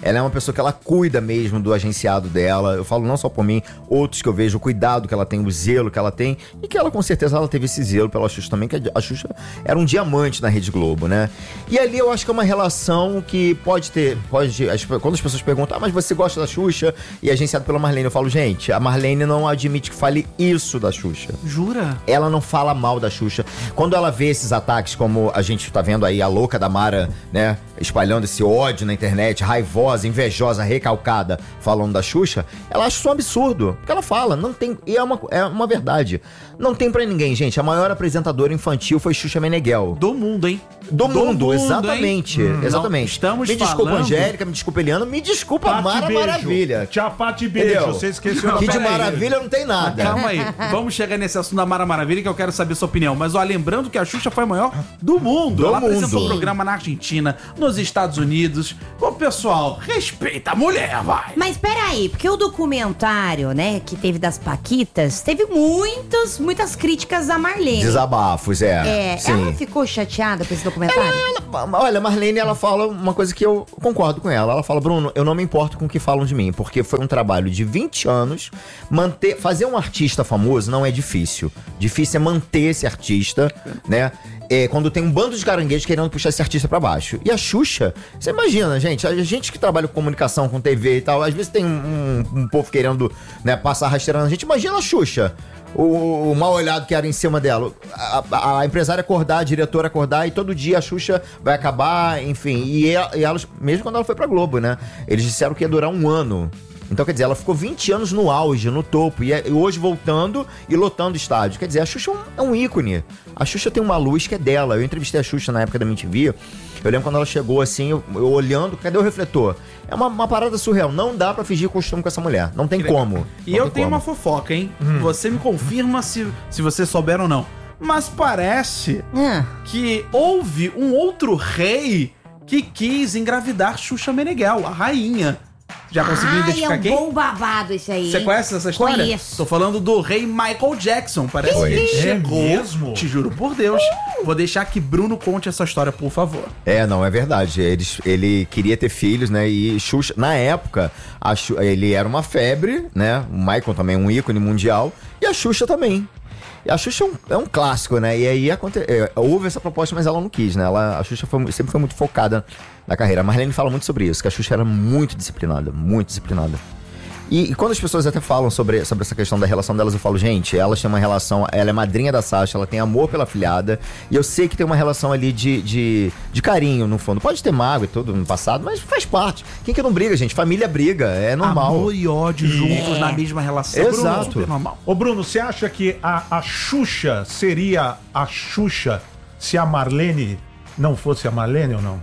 Ela é uma pessoa que ela cuida mesmo do agenciado dela. Eu falo não só por mim, outros que eu vejo, o cuidado que ela tem, o zelo que ela tem. E que ela, com certeza, ela teve esse zelo pela Xuxa também, que a Xuxa era um diamante na Rede Globo, né? E ali eu acho que é uma relação que pode ter... Pode, as, quando as pessoas perguntam, ah, mas você gosta da Xuxa? E é agenciado pela Marlene, eu falo, gente, a Marlene não admite que fale isso da Xuxa. Jura? Ela não fala mal da Xuxa. Quando ela vê esses ataques, como a gente tá vendo aí, a louca da Mara, né, espalhando esse ódio na internet, raivosa, invejosa, recalcada, falando da Xuxa, ela acha isso um absurdo. Porque ela fala, não tem... E é uma, é uma verdade. Não tem pra ninguém, gente. A maior apresentadora infantil foi Xuxa Meneghel. Do mundo, hein? Do, Do mundo, mundo, exatamente. hein? Hum, exatamente. não, estamos me desculpa, falando... Angélica, me desculpa, Eliana, me desculpa, Pati Mara Beijo. Maravilha. Tchau, Pati Beijo. Entendeu? Você esqueceu Que da de Pati. maravilha não tem nada. Calma aí, vamos chegar nesse assunto da Mara Maravilha que eu quero saber sua opinião. Mas ó, lembrando que a Xuxa foi a maior do mundo. Do Ela mundo. apresentou um programa na Argentina, nos Estados Unidos. Ô, pessoal, respeita a mulher, vai. Mas peraí, porque o documentário, né, que teve das Paquitas, teve muitas, muitas críticas a Marlene. Desabafos, é. É, Sim. ela ficou chateada com esse documentário? Olha, a Marlene, ela fala uma coisa que eu concordo com ela. Ela fala, Bruno, eu não me importo com o que falam de mim, porque foi um trabalho de vinte anos. Manter, fazer um artista famoso não é difícil. Difícil é manter esse artista, né? É, quando tem um bando de caranguejos querendo puxar esse artista pra baixo. E a Xuxa, você imagina, gente, a gente que trabalha com comunicação, com T V e tal, às vezes tem um, um, um povo querendo, né, passar rasteirando a gente. Imagina a Xuxa. O, o mal olhado que era em cima dela. A, a, a empresária acordar, a diretora acordar, e todo dia a Xuxa vai acabar, enfim. E, e elas, mesmo quando ela foi pra Globo, né? Eles disseram que ia durar um ano. Então, quer dizer, ela ficou vinte anos no auge, no topo, e, é, e hoje voltando e lotando o estádio. Quer dizer, a Xuxa é um, é um ícone. A Xuxa tem uma luz que é dela. Eu entrevistei a Xuxa na época da M T V. Eu lembro quando ela chegou assim, eu, eu olhando, cadê o refletor? É uma, uma parada surreal. Não dá pra fingir costume com essa mulher. Não tem como. E Não eu tem tenho como. uma fofoca, hein? Você me confirma se, se você souber ou não. Mas parece que houve um outro rei que quis engravidar Xuxa Meneghel, a rainha. Já conseguiu Ai, identificar é um quem? bom babado esse aí. Você hein? conhece essa história? Conheço. Tô falando do rei Michael Jackson. Parece Oi. que ele É chegou. mesmo? Te juro por Deus. Vou deixar que Bruno conte essa história, por favor. É, não, é verdade. Eles, ele queria ter filhos, né? E Xuxa, na época, a Xu- ele era uma febre, né? O Michael também, um ícone mundial. E a Xuxa também. E a Xuxa é um, é um clássico, né? E aí aconte... é, houve essa proposta, mas ela não quis, né? Ela, a Xuxa foi- sempre foi muito focada na carreira. A Marlene fala muito sobre isso, que a Xuxa era muito disciplinada, muito disciplinada. E, e quando as pessoas até falam sobre, sobre essa questão da relação delas, eu falo, gente, elas têm uma relação, ela é madrinha da Sasha, ela tem amor pela filhada, e eu sei que tem uma relação ali de, de, de carinho, no fundo. Pode ter mágoa e tudo no passado, mas faz parte. Quem que não briga, gente? Família briga, é normal. Amor e ódio juntos na mesma relação. Exato. Super normal. Ô Bruno, você acha que a, a Xuxa seria a Xuxa se a Marlene não fosse a Marlene ou não?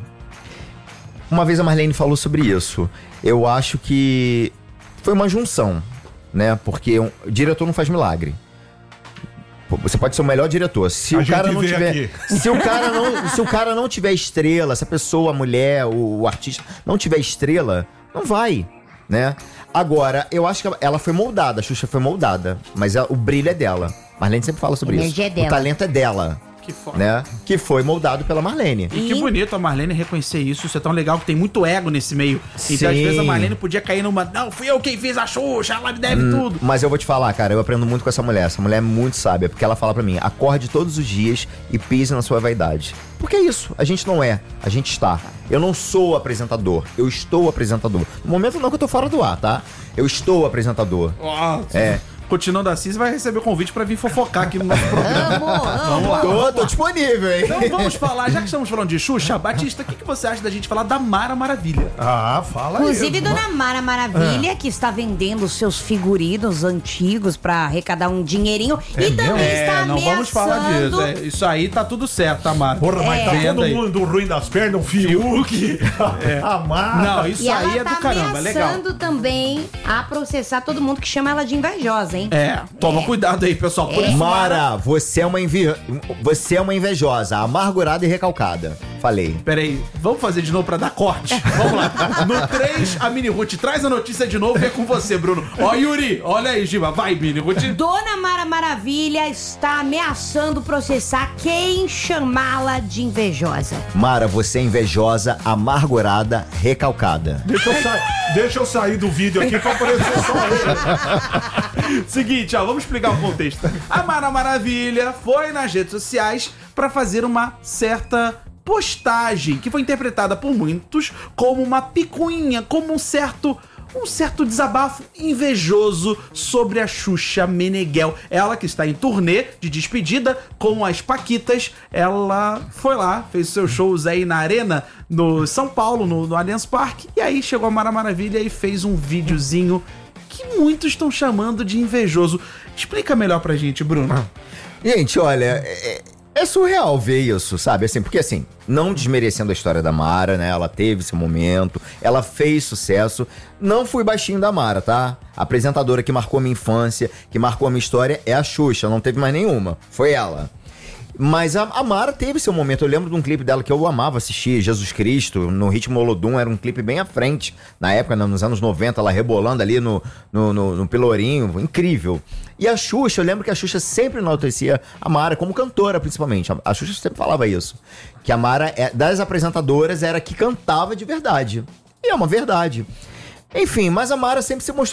Uma vez a Marlene falou sobre isso. Eu acho que foi uma junção, né? Porque um, diretor não faz milagre. Pô, você pode ser o melhor diretor. Se A o cara gente não vê tiver, aqui. se o cara não, se o cara não tiver estrela, se a pessoa, a mulher, o, o artista não tiver estrela, não vai, né? Agora, eu acho que ela foi moldada, a Xuxa foi moldada, mas ela- o brilho é dela. Marlene sempre fala sobre A isso. energia é dela. O talento é dela. Que foda. Né? Que foi moldado pela Marlene. E que bonito a Marlene reconhecer isso. Isso é tão legal que tem muito ego nesse meio. Então, às Sim. vezes, a Marlene podia cair numa. Não, fui eu quem fiz a Xuxa, ela me deve Hum, tudo. Mas eu vou te falar, cara, eu aprendo muito com essa mulher. Essa mulher é muito sábia, porque ela fala pra mim: acorde todos os dias e pise na sua vaidade. Porque é isso, a gente não é, a gente está. Eu não sou apresentador, eu estou apresentador. No momento não que eu tô fora do ar, tá? Eu estou apresentador. Nossa. É. Continuando assim, você vai receber o convite pra vir fofocar aqui no nosso programa. Vamos lá. Tô, tô disponível, hein? Então vamos falar, já que estamos falando de Xuxa, Batista, o que, que você acha da gente falar da Mara Maravilha? Ah, fala Inclusive, aí. Dona Mara Maravilha, que está vendendo os seus figurinos antigos pra arrecadar um dinheirinho. e também É, está não vamos falar disso. ameaçando... É, isso aí tá tudo certo, tá, Mara? Porra, mas tá Venda todo aí. mundo ruim das pernas, o Fiuk, É. a Mara. Não, isso E aí ela é tá do caramba, é legal. ameaçando também a processar todo mundo que chama ela de invejosa, hein? É, toma cuidado aí, pessoal. Por isso, Mara, você é uma invi... você é uma invejosa, amargurada e recalcada. Falei. Peraí, vamos fazer de novo pra dar corte? Vamos lá. No três, a Mini Ruth traz a notícia de novo e é com você, Bruno. Ó, Yuri, olha aí, Giba. Vai, Mini Ruth. Dona Mara Maravilha está ameaçando processar quem chamá-la de invejosa. Mara, você é invejosa, amargurada, recalcada. Deixa eu, sa- deixa eu sair do vídeo aqui pra aparecer só ele. Seguinte, ó, vamos explicar o contexto. A Mara Maravilha foi nas redes sociais pra fazer uma certa postagem que foi interpretada por muitos como uma picuinha, como um certo um certo desabafo invejoso sobre a Xuxa Meneghel. Ela que está em turnê de despedida com as Paquitas, ela foi lá, fez seus shows aí na Arena, no São Paulo, no, no Allianz Parque, e aí chegou a Mara Maravilha e fez um videozinho que muitos estão chamando de invejoso. Explica melhor pra gente, Bruno. Gente, olha, é, é surreal ver isso, sabe? Assim, porque assim, não desmerecendo a história da Mara, né? Ela teve esse momento, ela fez sucesso. Não fui baixinho da Mara, tá? A apresentadora que marcou a minha infância, que marcou a minha história é a Xuxa, não teve mais nenhuma. Foi ela. Mas a, a Mara teve seu momento. Eu lembro de um clipe dela que eu amava assistir, Jesus Cristo, no ritmo Olodum, era um clipe bem à frente. Na época, nos anos noventa, ela rebolando ali no, no, no, no Pelourinho, incrível. E a Xuxa, eu lembro que a Xuxa sempre enaltecia a Mara, como cantora principalmente. A, a Xuxa sempre falava isso. Que a Mara, é, das apresentadoras, era a que cantava de verdade. E é uma verdade. Enfim, mas a Mara sempre se mostrou